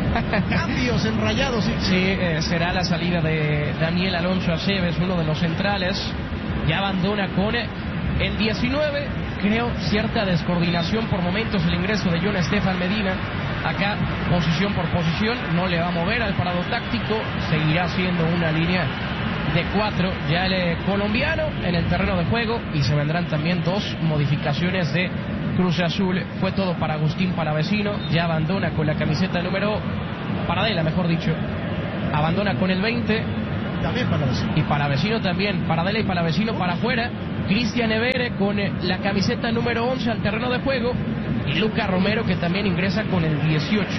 Cambios en Rayados. Sí, eh, será la salida de Daniel Alonso Aceves, uno de los centrales. Ya abandona con el diecinueve. Creo cierta descoordinación por momentos el ingreso de John Estefan Medina. Acá, posición por posición, no le va a mover al parado táctico. Seguirá siendo una línea de cuatro. Ya el eh, colombiano en el terreno de juego. Y se vendrán también dos modificaciones de Cruz Azul. Fue todo para Agustín Palavecino. Ya abandona con la camiseta número... Paradela, mejor dicho. Abandona con el veinte. También Palavecino. Y Palavecino también. Paradela y Palavecino para afuera. Cristian Evere con la camiseta número once al terreno de juego. Y Luca Romero, que también ingresa con el dieciocho.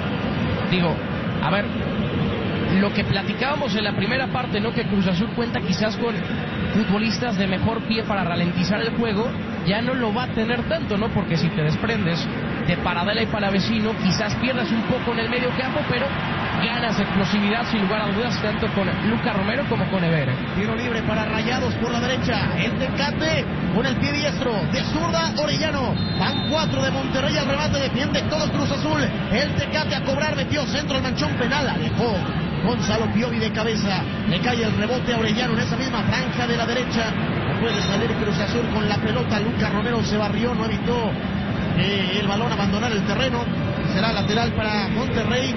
Digo, a ver, lo que platicábamos en la primera parte, ¿no? Que Cruz Azul cuenta quizás con futbolistas de mejor pie para ralentizar el juego. Ya no lo va a tener tanto, ¿no? Porque si te desprendes de Paradela y Palavecino, quizás pierdas un poco en el medio campo, pero ganas explosividad sin lugar a dudas, tanto con Luca Romero como con Evere. Tiro libre para Rayados por la derecha. El Tecate con el pie diestro. De zurda, Orellano. Van cuatro de Monterrey al remate. Defiende todo Cruz Azul. El Tecate a cobrar. Metió centro al manchón penal. Alejó Gonzalo Piovi de cabeza. Le cae el rebote a Orellano en esa misma franja de la derecha. No puede salir Cruz Azul con la pelota. Luca Romero se barrió. No evitó eh, el balón abandonar el terreno. Será lateral para Monterrey.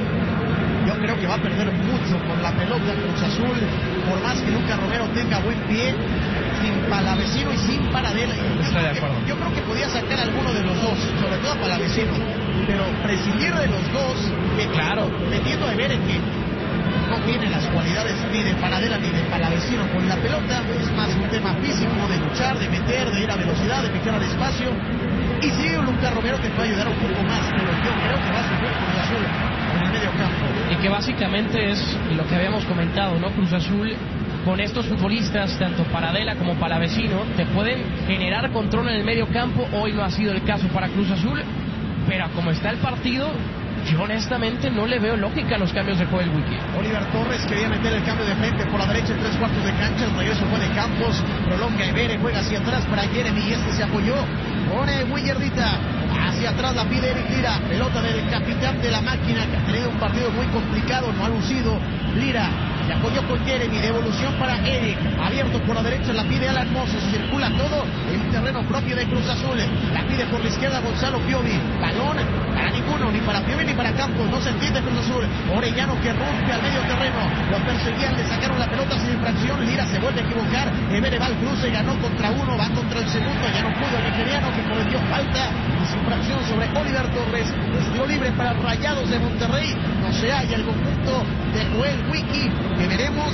Yo creo que va a perder mucho por la pelota Cruz Azul, por más que Luca Romero tenga buen pie, sin Palavecino y sin Paradela. Estoy de acuerdo. Yo creo que podía sacar a alguno de los dos, sobre todo a Palavecino, pero prescindir de los dos, metiendo, claro. metiendo a Evere, que no tiene las cualidades ni de Paradela ni de Palavecino con la pelota, es más un tema físico, de luchar, de meter, de ir a velocidad, de picar al espacio. Y sí, Luca Romero te puede ayudar un poco más, pero yo creo que va a sufrir Cruz Azul en el medio campo. Y que básicamente es lo que habíamos comentado, ¿no? Cruz Azul, con estos futbolistas, tanto Paradela como Palavecino, te pueden generar control en el medio campo. Hoy no ha sido el caso para Cruz Azul, pero como está el partido, yo honestamente no le veo lógica a los cambios de Joel Wiki. Oliver Torres quería meter el cambio de frente por la derecha en tres cuartos de cancha. El regreso fue de Campos. Prolonga Evere, juega hacia atrás para Jeremy y este se apoyó. Pone Willardita. Hacia atrás la pide Eric Lira. Pelota del capitán de la máquina, que ha tenido un partido muy complicado, no ha lucido. Lira se apoyó con Jeremy. Devolución para Eric. Abierto por la derecha, la pide Alan Moses. Circula todo el terreno propio de Cruz Azul. La pide por la izquierda Gonzalo Piovi. Balón para ninguno, ni para Piovi ni para Campos. No se entiende Cruz Azul. Orellano que rompe al medio terreno. Lo perseguían, le sacaron la pelota sin infracción. Lira se vuelve a equivocar. Evere va al cruce, ganó contra uno, va contra el segundo. Ya no pudo el nigeriano, que cometió falta y sin infracción sobre Oliver Torres. Es tiro libre para Rayados de Monterrey. No se halla el conjunto de Joel Wiki, que veremos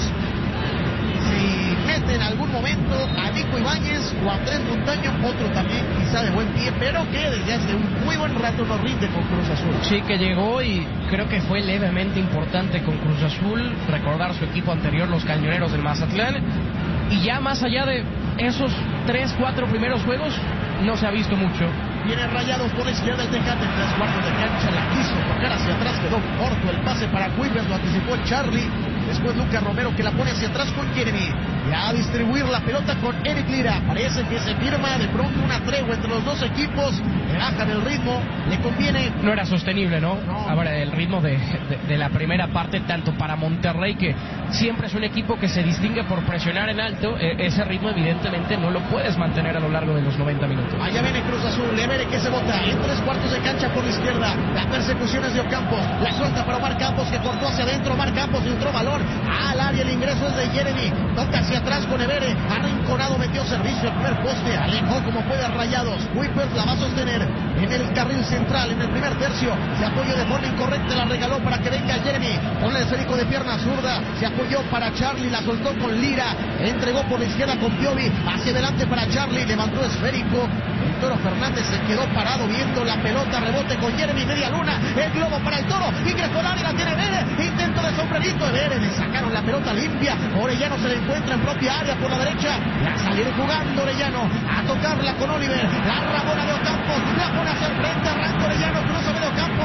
si mete en algún momento a Nico Ibáñez o a Andrés Montaño, otro también quizá de buen pie, pero que desde hace un muy buen rato no rinde con Cruz Azul. Sí, que llegó y creo que fue levemente importante con Cruz Azul, recordar su equipo anterior, los Cañoneros del Mazatlán, y ya más allá de esos tres, cuatro primeros juegos, no se ha visto mucho. Viene Rayados por la izquierda el Tecate en tres cuartos de cancha, la quiso tocar hacia atrás, quedó corto el pase para Cuivers, lo anticipó el Charlie. Después Lucas Romero que la pone hacia atrás con Jeremy. Ya a distribuir la pelota con Eric Lira. Parece que se firma de pronto una tregua entre los dos equipos. Le bajan el ritmo, le conviene. No era sostenible, ¿no? no. Ahora, el ritmo de, de, de la primera parte, tanto para Monterrey, que siempre es un equipo que se distingue por presionar en alto, eh, ese ritmo evidentemente no lo puedes mantener a lo largo de los noventa minutos. Allá viene Cruz Azul, Evere que se bota en tres cuartos de cancha por la izquierda. Las persecuciones de Ocampo, la suelta para Omar Campos que cortó hacia adentro. Omar Campos filtró balón al área, el ingreso es de Jeremy. Toca hacia atrás con Evere, arrinconado, metió servicio al primer poste, alejó como puede a Rayados. Whippers la va a sostener en el carril central, en el primer tercio. Se apoyó de forma incorrecta, la regaló para que venga Jeremy. Con el esférico de pierna zurda, se apoyó para Charlie, la soltó con Lira. Entregó por la izquierda con Piovi, hacia adelante para Charlie, levantó esférico. El Toro Fernández se quedó parado viendo la pelota, rebote con Jeremy, media luna. El globo para el Toro, ingresó al área, la tiene Evere. Intento de sombrerito, Evere, le sacaron la pelota limpia. Orellano se le encuentra en propia área por la derecha. La salieron jugando Orellano a tocarla con Oliver. La rabona de Ocampo, la pone hacia el frente, arranca Orellano, cruza medio campo.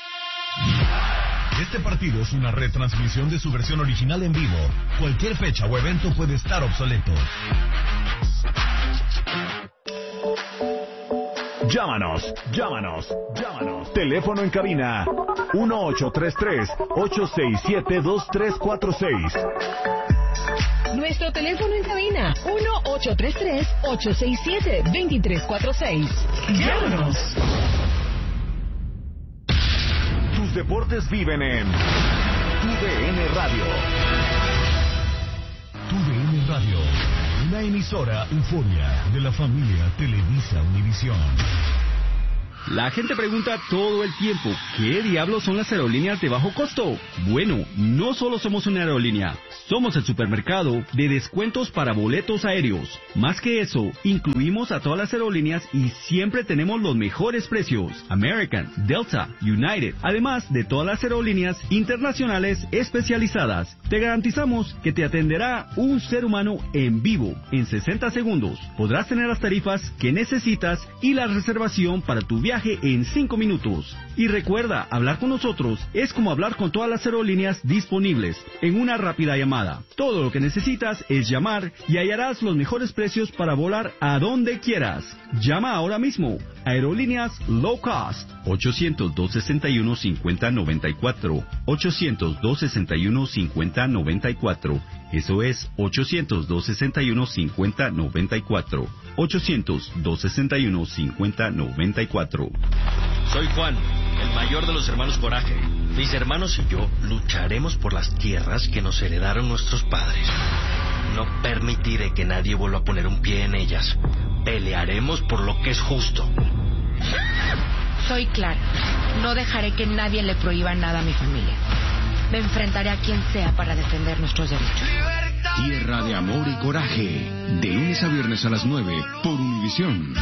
Este partido es una retransmisión de su versión original en vivo. Cualquier fecha o evento puede estar obsoleto. Llámanos, llámanos, llámanos. Teléfono en cabina uno ocho tres tres, ocho seis siete, dos tres cuatro seis. Nuestro teléfono en cabina uno ocho tres tres, ocho seis siete, dos tres cuatro seis. Llámanos. Tus deportes viven en Tu D N Radio. Tu D N Radio, una emisora euforia de la familia Televisa Univisión. La gente pregunta todo el tiempo, ¿qué diablos son las aerolíneas de bajo costo? Bueno, no solo somos una aerolínea, somos el supermercado de descuentos para boletos aéreos. Más que eso, incluimos a todas las aerolíneas y siempre tenemos los mejores precios. American, Delta, United, además de todas las aerolíneas internacionales especializadas. Te garantizamos que te atenderá un ser humano en vivo en sesenta segundos. Podrás tener las tarifas que necesitas y la reservación para tu viaje en cinco minutos. Y recuerda, hablar con nosotros es como hablar con todas las aerolíneas disponibles en una rápida llamada. Todo lo que necesitas es llamar y hallarás los mejores precios para volar a donde quieras. Llama ahora mismo. Aerolíneas Low Cost. ochocientos, dos sesenta y uno, cincuenta noventa y cuatro. ochocientos, dos sesenta y uno, cincuenta noventa y cuatro. Eso es ochocientos, dos sesenta y uno, cincuenta noventa y cuatro. ochocientos, dos sesenta y uno, cincuenta noventa y cuatro. Soy Juan, el mayor de los hermanos Coraje. Mis hermanos y yo lucharemos por las tierras que nos heredaron nuestros padres. No permitiré que nadie vuelva a poner un pie en ellas. Pelearemos por lo que es justo. Soy Clara. No dejaré que nadie le prohíba nada a mi familia. Me enfrentaré a quien sea para defender nuestros derechos. Tierra de amor y coraje. De lunes a viernes a las nueve por Univisión.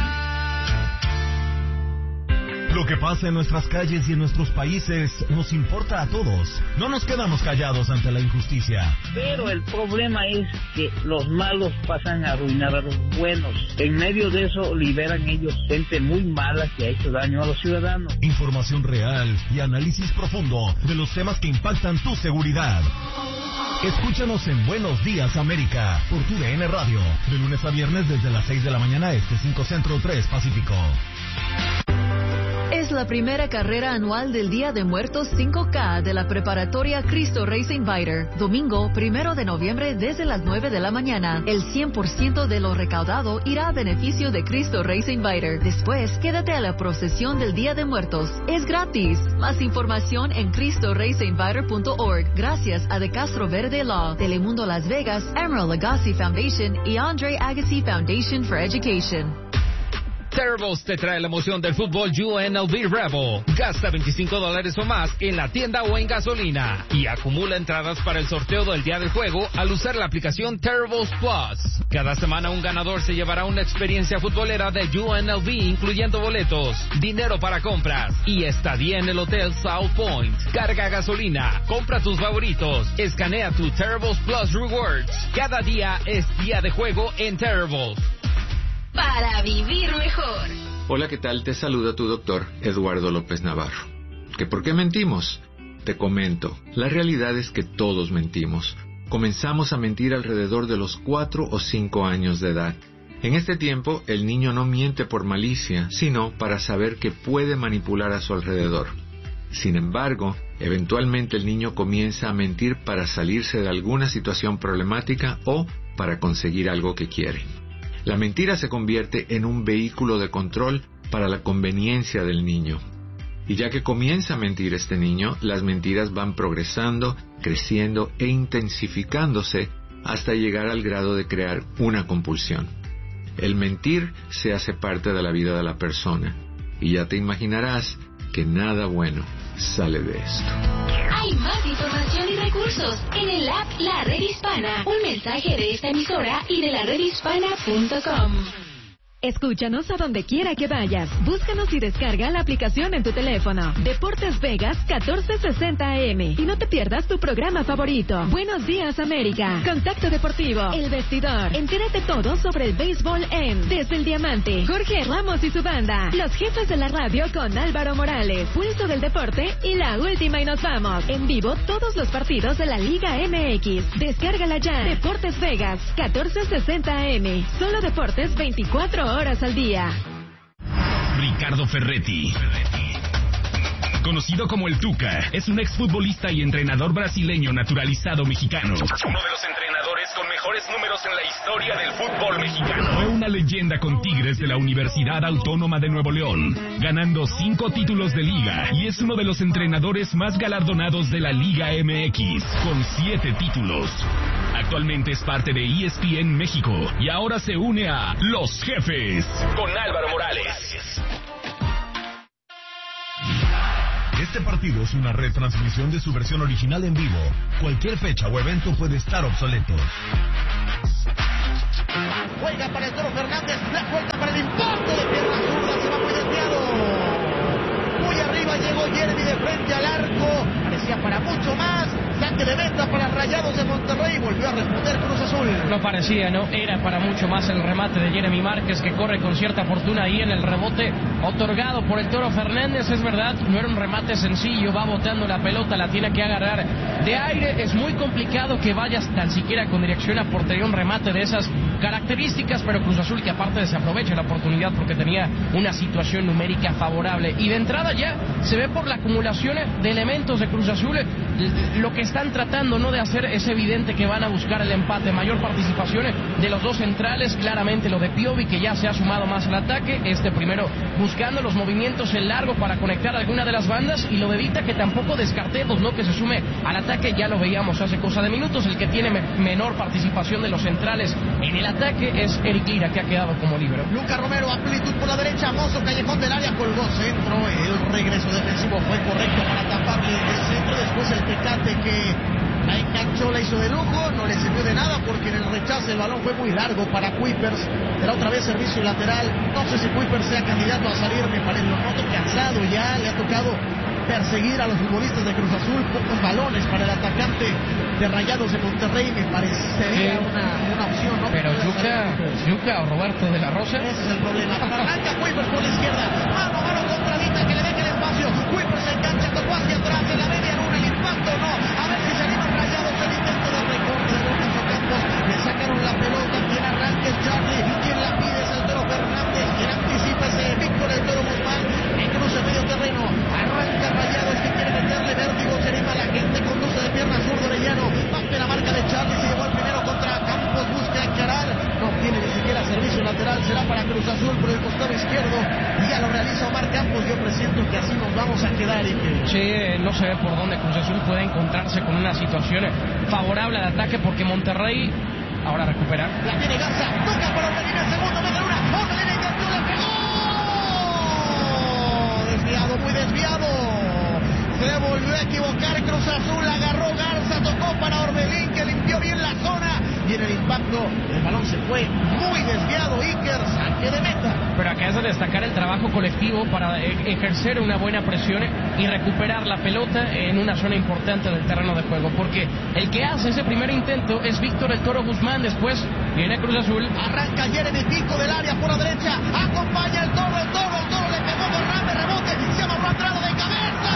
Lo que pasa en nuestras calles y en nuestros países nos importa a todos. No nos quedamos callados ante la injusticia. Pero el problema es que los malos pasan a arruinar a los buenos. En medio de eso liberan ellos gente muy mala que ha hecho daño a los ciudadanos. Información real y análisis profundo de los temas que impactan tu seguridad. Escúchanos en Buenos Días América por Tu D N Radio. De lunes a viernes desde las seis de la mañana este, cinco Centro, tres Pacífico. Es la primera carrera anual del Día de Muertos cinco K de la preparatoria Cristo Rey Saint Viator. Domingo, primero de noviembre, desde las nueve de la mañana. El cien por ciento de lo recaudado irá a beneficio de Cristo Rey Saint Viator. Después, quédate a la procesión del Día de Muertos. Es gratis. Más información en cristo rey saint viator punto org. Gracias a De Castro Verde Law, Telemundo Las Vegas, Emerald Lagasse Foundation y Andre Agassi Foundation for Education. Terribles te trae la emoción del fútbol U N L V Rebel. Gasta veinticinco dólares o más en la tienda o en gasolina y acumula entradas para el sorteo del día del juego al usar la aplicación Terribles Plus. Cada semana un ganador se llevará una experiencia futbolera de U N L V, incluyendo boletos, dinero para compras y estadía en el Hotel South Point. Carga gasolina, compra tus favoritos, escanea tu Terribles Plus Rewards. Cada día es día de juego en Terribles. Para vivir mejor. Hola, ¿qué tal? Te saluda tu doctor Eduardo López Navarro. ¿Que por qué mentimos? Te comento, la realidad es que todos mentimos. Comenzamos a mentir alrededor de los cuatro o cinco años de edad. En este tiempo, el niño no miente por malicia, sino para saber que puede manipular a su alrededor. Sin embargo, eventualmente el niño comienza a mentir para salirse de alguna situación problemática o para conseguir algo que quiere. La mentira se convierte en un vehículo de control para la conveniencia del niño. Y ya que comienza a mentir este niño, las mentiras van progresando, creciendo e intensificándose hasta llegar al grado de crear una compulsión. El mentir se hace parte de la vida de la persona, y ya te imaginarás que nada bueno sale de esto. Hay más información y recursos en el app La Red Hispana. Un mensaje de esta emisora y de la red hispana punto com. Escúchanos a donde quiera que vayas. Búscanos y descarga la aplicación en tu teléfono. Deportes Vegas catorce sesenta A M. Y no te pierdas tu programa favorito. Buenos Días América. Contacto Deportivo. El Vestidor. Entérate todo sobre el béisbol en Desde el Diamante. Jorge Ramos y su banda. Los Jefes de la Radio con Álvaro Morales. Pulso del Deporte y La Última y Nos Vamos. En vivo todos los partidos de la Liga M X. Descárgala ya. Deportes Vegas catorce sesenta A M. Solo deportes veinticuatro horas al día. Ricardo Ferretti. Conocido como el Tuca, es un exfutbolista y entrenador brasileño naturalizado mexicano. Uno de los entrenadores con mejores números en la historia del fútbol mexicano. Fue una leyenda con Tigres de la Universidad Autónoma de Nuevo León, ganando cinco títulos de liga, y es uno de los entrenadores más galardonados de la Liga M X, con siete títulos. Actualmente es parte de E S P N México y ahora se une a Los Jefes con Álvaro Morales. Este partido es una retransmisión de su versión original en vivo. Cualquier fecha o evento puede estar obsoleto. Juega para el Toro Fernández, la vuelta para el impacto de pierna zurda, se va muy desviado. Muy arriba llegó Jeremy de frente al arco, parecía para mucho más. Saque de meta para Rayados de Monterrey, volvió a responder Cruz Azul. No parecía, ¿no? Era para mucho más el remate de Jeremy Márquez, que corre con cierta fortuna ahí en el rebote otorgado por el Toro Fernández. Es verdad, no era un remate sencillo, va botando la pelota, la tiene que agarrar de aire. Es muy complicado que vayas tan siquiera con dirección a portería un remate de esas características, pero Cruz Azul que aparte se aprovecha la oportunidad porque tenía una situación numérica favorable. Y de entrada ya se ve por la acumulación de elementos de Cruz Azul, lo que están tratando no de hacer es evidente que van a buscar el empate, mayor participación de los dos centrales, claramente lo de Piovi que ya se ha sumado más al ataque, este primero buscando los movimientos en largo para conectar alguna de las bandas, y lo de Vita que tampoco descartemos, no que se sume al ataque, ya lo veíamos hace cosa de minutos. El que tiene me menor participación de los centrales en el ataque es Eric Lira, que ha quedado como líbero. Lucas Romero, amplitud por la derecha, Mozo, callejón del área, colgó centro, el regreso defensivo fue correcto para taparle el centro, después el Tecate que la enganchó, la hizo de lujo, no le sirvió de nada porque en el rechace el balón fue muy largo para Kuipers. Era otra vez servicio lateral. No sé si Kuipers sea candidato a salir, me parece, lo noto cansado ya, le ha tocado perseguir a los futbolistas de Cruz Azul, pocos balones para el atacante de Rayados de Monterrey, me parecería sí. una, una opción, ¿no? Pero Yuca, Yuca o Roberto de la Rosa. Ese es el problema. Arranca Kuipers por la izquierda, mano a mano contra Vita, que le deje el espacio. Kuipers se engancha, tocó hacia atrás, en la media luna, el impacto no. A ver si se anima Rayados, el intento de recorte de Lucas Ocampos. Le sacaron la pelota, quien arranca es Charlie, quien la pide es el Toro Fernández, quien anticipa es Víctor el Toro Guzmán, en cruce medio terreno, arranca Rayados que quiere meterle vértigo, se anima la gente, conduce de pierna zurdo Orellano, parte la marca de Charlie, se llevó el primero contra Campos, busca encarar, no tiene ni siquiera servicio lateral, será para Cruz Azul por el costado izquierdo, y ya lo realiza Omar Campos. Yo presiento que así nos vamos a quedar. Y que... Sí, no se ve por dónde Cruz Azul puede encontrarse con una situación favorable al ataque, porque Monterrey ahora recupera. La tiene Garza, toca para Orbelín el segundo, mete una, Orbelín intentó, la pegó, desviado, muy desviado, se volvió a equivocar Cruz Azul, agarró Garza, tocó para Orbelín que limpió bien la zona, y en el impacto el balón se fue muy desviado. Iker, saque de meta. Pero acá es de destacar el trabajo colectivo para ejercer una buena presión y recuperar la pelota en una zona importante del terreno de juego, porque el que hace ese primer intento es Víctor el Toro Guzmán, después viene Cruz Azul, arranca Jeremy, pico del área por la derecha, acompaña el Toro, el Toro, el Toro le pegó Borrame, rebote, se llama Andrado de cabeza,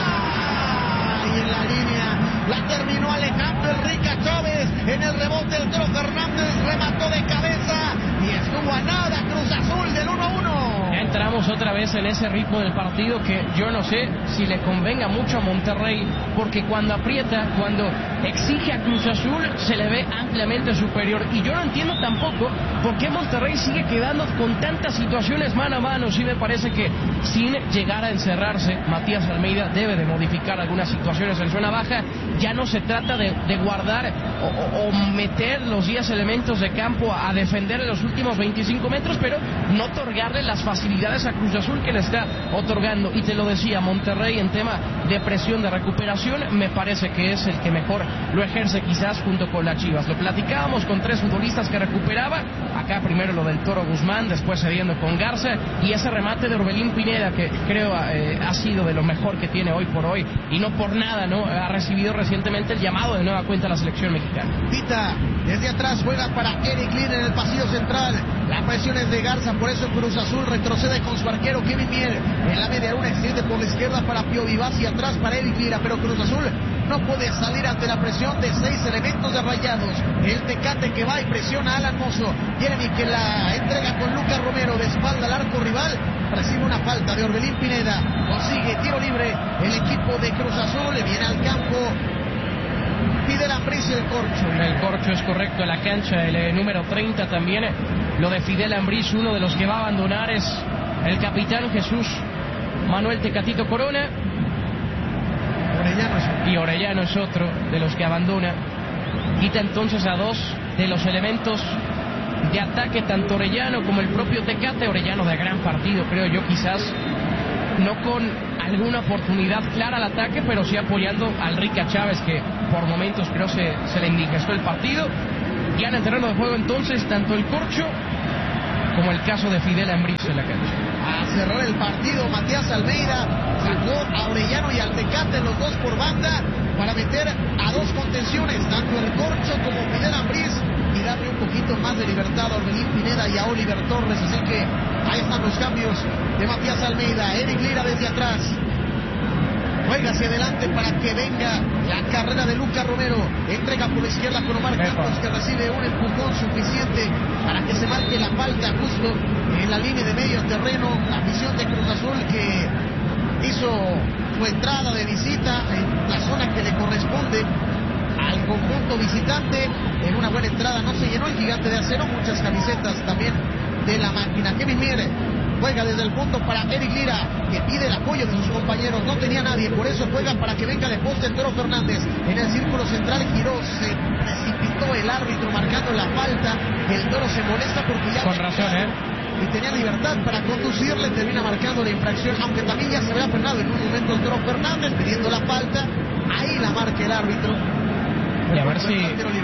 y en la línea la terminó Alejandro Enrique Chávez, en el rebote el Toro Fernández remató de cabeza y estuvo a nada Cruz Azul del uno a uno. Ya entramos otra vez en ese ritmo del partido que yo no sé si le convenga mucho a Monterrey, porque cuando aprieta, cuando exige a Cruz Azul, se le ve ampliamente superior, y yo no entiendo tampoco por qué Monterrey sigue quedando con tantas situaciones mano a mano. Sí me parece que sin llegar a encerrarse, Matías Almeida debe de modificar algunas situaciones en zona baja. Ya no se trata de, de guardar o, o, o meter los diez elementos de campo a, a defender en los últimos veinticinco metros, pero no otorgarle las facilidades a Cruz Azul que le está otorgando. Y te lo decía, Monterrey en tema de presión, de recuperación, me parece que es el que mejor lo ejerce, quizás junto con las Chivas. Lo platicábamos con tres futbolistas que recuperaba, acá primero lo del Toro Guzmán, después cediendo con Garza, y ese remate de Orbelín Pineda que creo eh, ha sido de lo mejor que tiene hoy por hoy, y no por nada, ¿no? Ha recibido recientemente el llamado de nueva cuenta a la selección mexicana. Vita desde atrás juega para Eric Lira en el pasillo central, la presión es de Garza, por eso Cruz Azul retrocede con su arquero Kevin Mier en la media luna, extiende por la izquierda para Pio Vivas y atrás para Eric Lira, pero Cruz Azul no puede salir ante la presión de seis elementos de Rayados. El Tecate que va y presiona a Alan Mozo, Jeremy que la entrega con Lucas Romero de espalda al arco rival, recibe una falta de Orbelín Pineda, consigue tiro libre el equipo de Cruz Azul, viene al campo Fidel Ambriz y el Corcho. El Corcho es correcto, en la cancha el eh, número treinta también, eh, lo de Fidel Ambriz, uno de los que va a abandonar es el capitán Jesús Manuel Tecatito Corona. Orellano es... Y Orellano es otro de los que abandona. Quita entonces a dos de los elementos de ataque, tanto Orellano como el propio Tecate. Orellano de gran partido, creo yo, quizás no con alguna oportunidad clara al ataque, pero sí apoyando al Rica Chávez, que por momentos creo se, se le indigestó el partido. Ya en el terreno de juego entonces tanto el Corcho como el caso de Fidel Ambriz en la cancha. A cerrar el partido, Matías Almeida sacó a Orellano y al Tecate, los dos por banda, para meter a dos contenciones, tanto el Corcho como Fidel Ambriz, y darle un poquito más de libertad a Orbelín Pineda y a Oliver Torres. Así que ahí están los cambios de Matías Almeida. Eric Lira desde atrás juega hacia adelante para que venga la carrera de Lucas Romero. Entrega por la izquierda con Omar Campos, que recibe un empujón suficiente para que se marque la falta justo en la línea de medio terreno. La afición de Cruz Azul, que hizo su entrada de visita en la zona que le corresponde al conjunto visitante. En una buena entrada no se llenó el Gigante de Acero, muchas camisetas también de la máquina. Kevin Mier juega desde el fondo para Eric Lira, que pide el apoyo de sus compañeros. No tenía nadie, por eso juega para que venga de poste el Toro Fernández. En el círculo central giró, se precipitó el árbitro marcando la falta. El Toro se molesta porque ya... Con razón, ¿eh? Y tenía libertad para conducirle, termina marcando la infracción, aunque también ya se había frenado en un momento el Toro Fernández pidiendo la falta. Ahí la marca el árbitro. Y a ver si...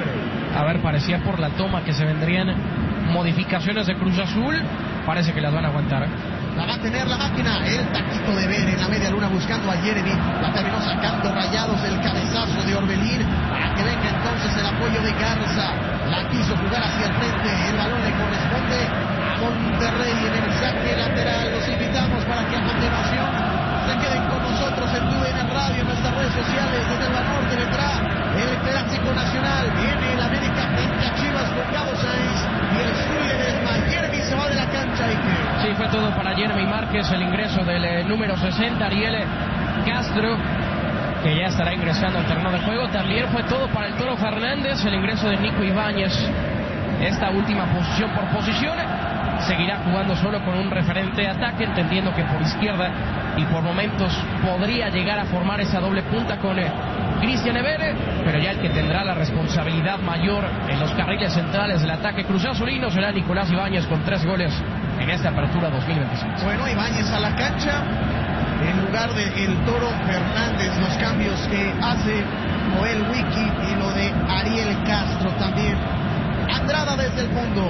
A ver, parecía por la toma que se vendrían modificaciones de Cruz Azul. Parece que las van a aguantar. La va a tener la máquina. El taquito de ver en la media luna buscando a Jeremy. La terminó sacando Rayados del cabezazo de Orbelín para que venga entonces el apoyo de Garza. La quiso jugar hacia el frente. El balón le corresponde a Monterrey en el saque lateral. Los invitamos para que a continuación se queden con nosotros en Tu D N Radio, en nuestras redes sociales. Desde el norte vendrá el Clásico Nacional. Viene el América frente a Chivas con Gabo Sainz y el Zuli Ledesma. Jeremy se va de la cancha. Y que... Sí, fue todo para Jeremy Márquez, el ingreso del eh, número sesenta, Ariel Castro, que ya estará ingresando al terreno de juego. También fue todo para el Toro Fernández, el ingreso de Nico Ibáñez. Esta última posición por posición. Seguirá jugando solo con un referente de ataque, entendiendo que por izquierda y por momentos podría llegar a formar esa doble punta con eh, Cristian Evere, pero ya el que tendrá la responsabilidad mayor en los carriles centrales del ataque Cruz Azulino será Nicolás Ibáñez, con tres goles en esta apertura dos mil veintiséis. Bueno, Ibáñez a la cancha en lugar de el Toro Fernández. Los cambios que hace Joel Wiki y lo de Ariel Castro también. Andrada desde el fondo.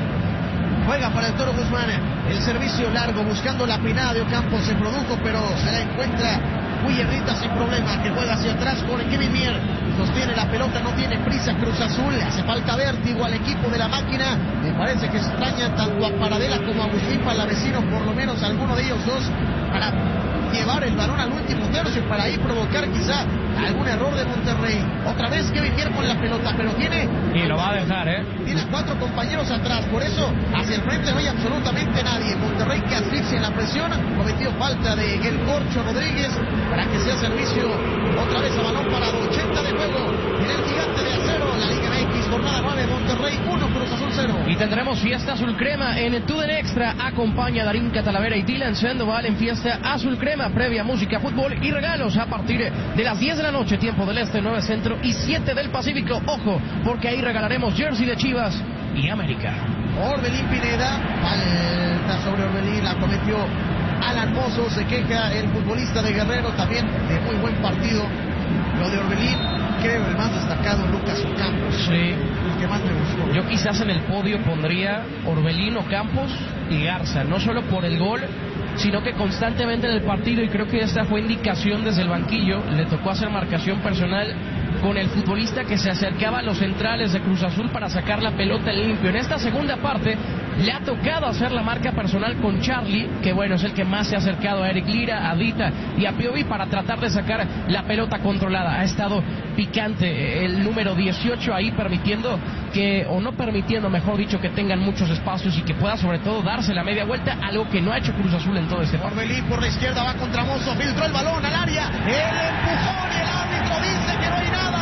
Juega para el Toro Guzmán. El servicio largo buscando la pinada de Ocampo. Se produjo, pero se la encuentra Guyerrita sin problema, que juega hacia atrás con Kevin Mier. Sostiene la pelota, no tiene prisa Cruz Azul. Le hace falta vértigo al equipo de la máquina. Me parece que extraña tanto a Paradela como a Agustín Palavecino, por lo menos alguno de ellos dos, para llevar el balón al último tercio, para ahí provocar quizá algún error de Monterrey. Otra vez Kevin Mier con la pelota, pero tiene... Y lo va a dejar, ¿eh? Tiene cuatro compañeros atrás, por eso hacia el frente no hay absolutamente nadie. Monterrey, que asfixia en la presión, cometió falta de El Corcho Rodríguez para que sea servicio otra vez a balón parado. ochenta de juego en el Gigante de Acero, la Liga M X, jornada nueve, Monterrey uno, Cruz Azul cero. Y tendremos fiesta azul crema en Tu D N Extra. Acompaña a Darín Catalavera y Dylan Sandoval en fiesta azul crema, previa música, fútbol y regalos a partir de las diez de la noche, tiempo del este, nueve centro y siete del Pacífico. Ojo, porque ahí regalaremos jersey de Chivas y América. Orbelín Pineda, falta sobre Orbelín, la cometió Alan Mozo. Se queja el futbolista de Guerrero, también de muy buen partido lo de Orbelín. Creo el más destacado, Lucas Ocampos. Sí, el que más me gustó. Yo quizás en el podio pondría Orbelín, Ocampos y Garza, no solo por el gol, sino que constantemente en el partido, y creo que esta fue indicación desde el banquillo, le tocó hacer marcación personal con el futbolista que se acercaba a los centrales de Cruz Azul para sacar la pelota limpio. En esta segunda parte Le ha tocado hacer la marca personal con Charlie, que bueno, es el que más se ha acercado a Eric Lira, a Dita y a Piovi para tratar de sacar la pelota controlada. Ha estado picante el número dieciocho ahí, permitiendo que, o no permitiendo, mejor dicho, que tengan muchos espacios y que pueda sobre todo darse la media vuelta, algo que no ha hecho Cruz Azul en todo este partido. Orbelín por la izquierda va contra Mozo, filtró el balón al área, el empujón y el árbitro dice que no hay nada.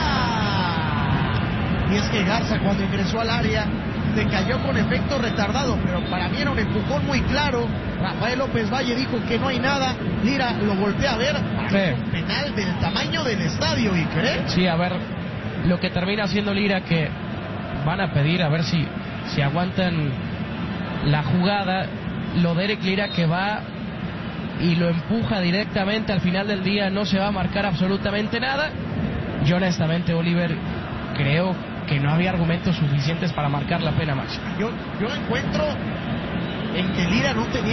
Y es que Garza, cuando ingresó al área, se cayó con efecto retardado, pero para mí era un empujón muy claro. Rafael López Valle dijo que no hay nada. Lira lo voltea a ver. Sí. Un penal del tamaño del estadio, ¿y cree? Sí, a ver, lo que termina haciendo Lira, que van a pedir a ver si, si aguantan la jugada. Lo de Eric Lira, que va y lo empuja directamente, al final del día no se va a marcar absolutamente nada. Yo honestamente, Oliver, creo que no había argumentos suficientes para marcar la pena máxima. Yo, yo encuentro en que Lira no tenía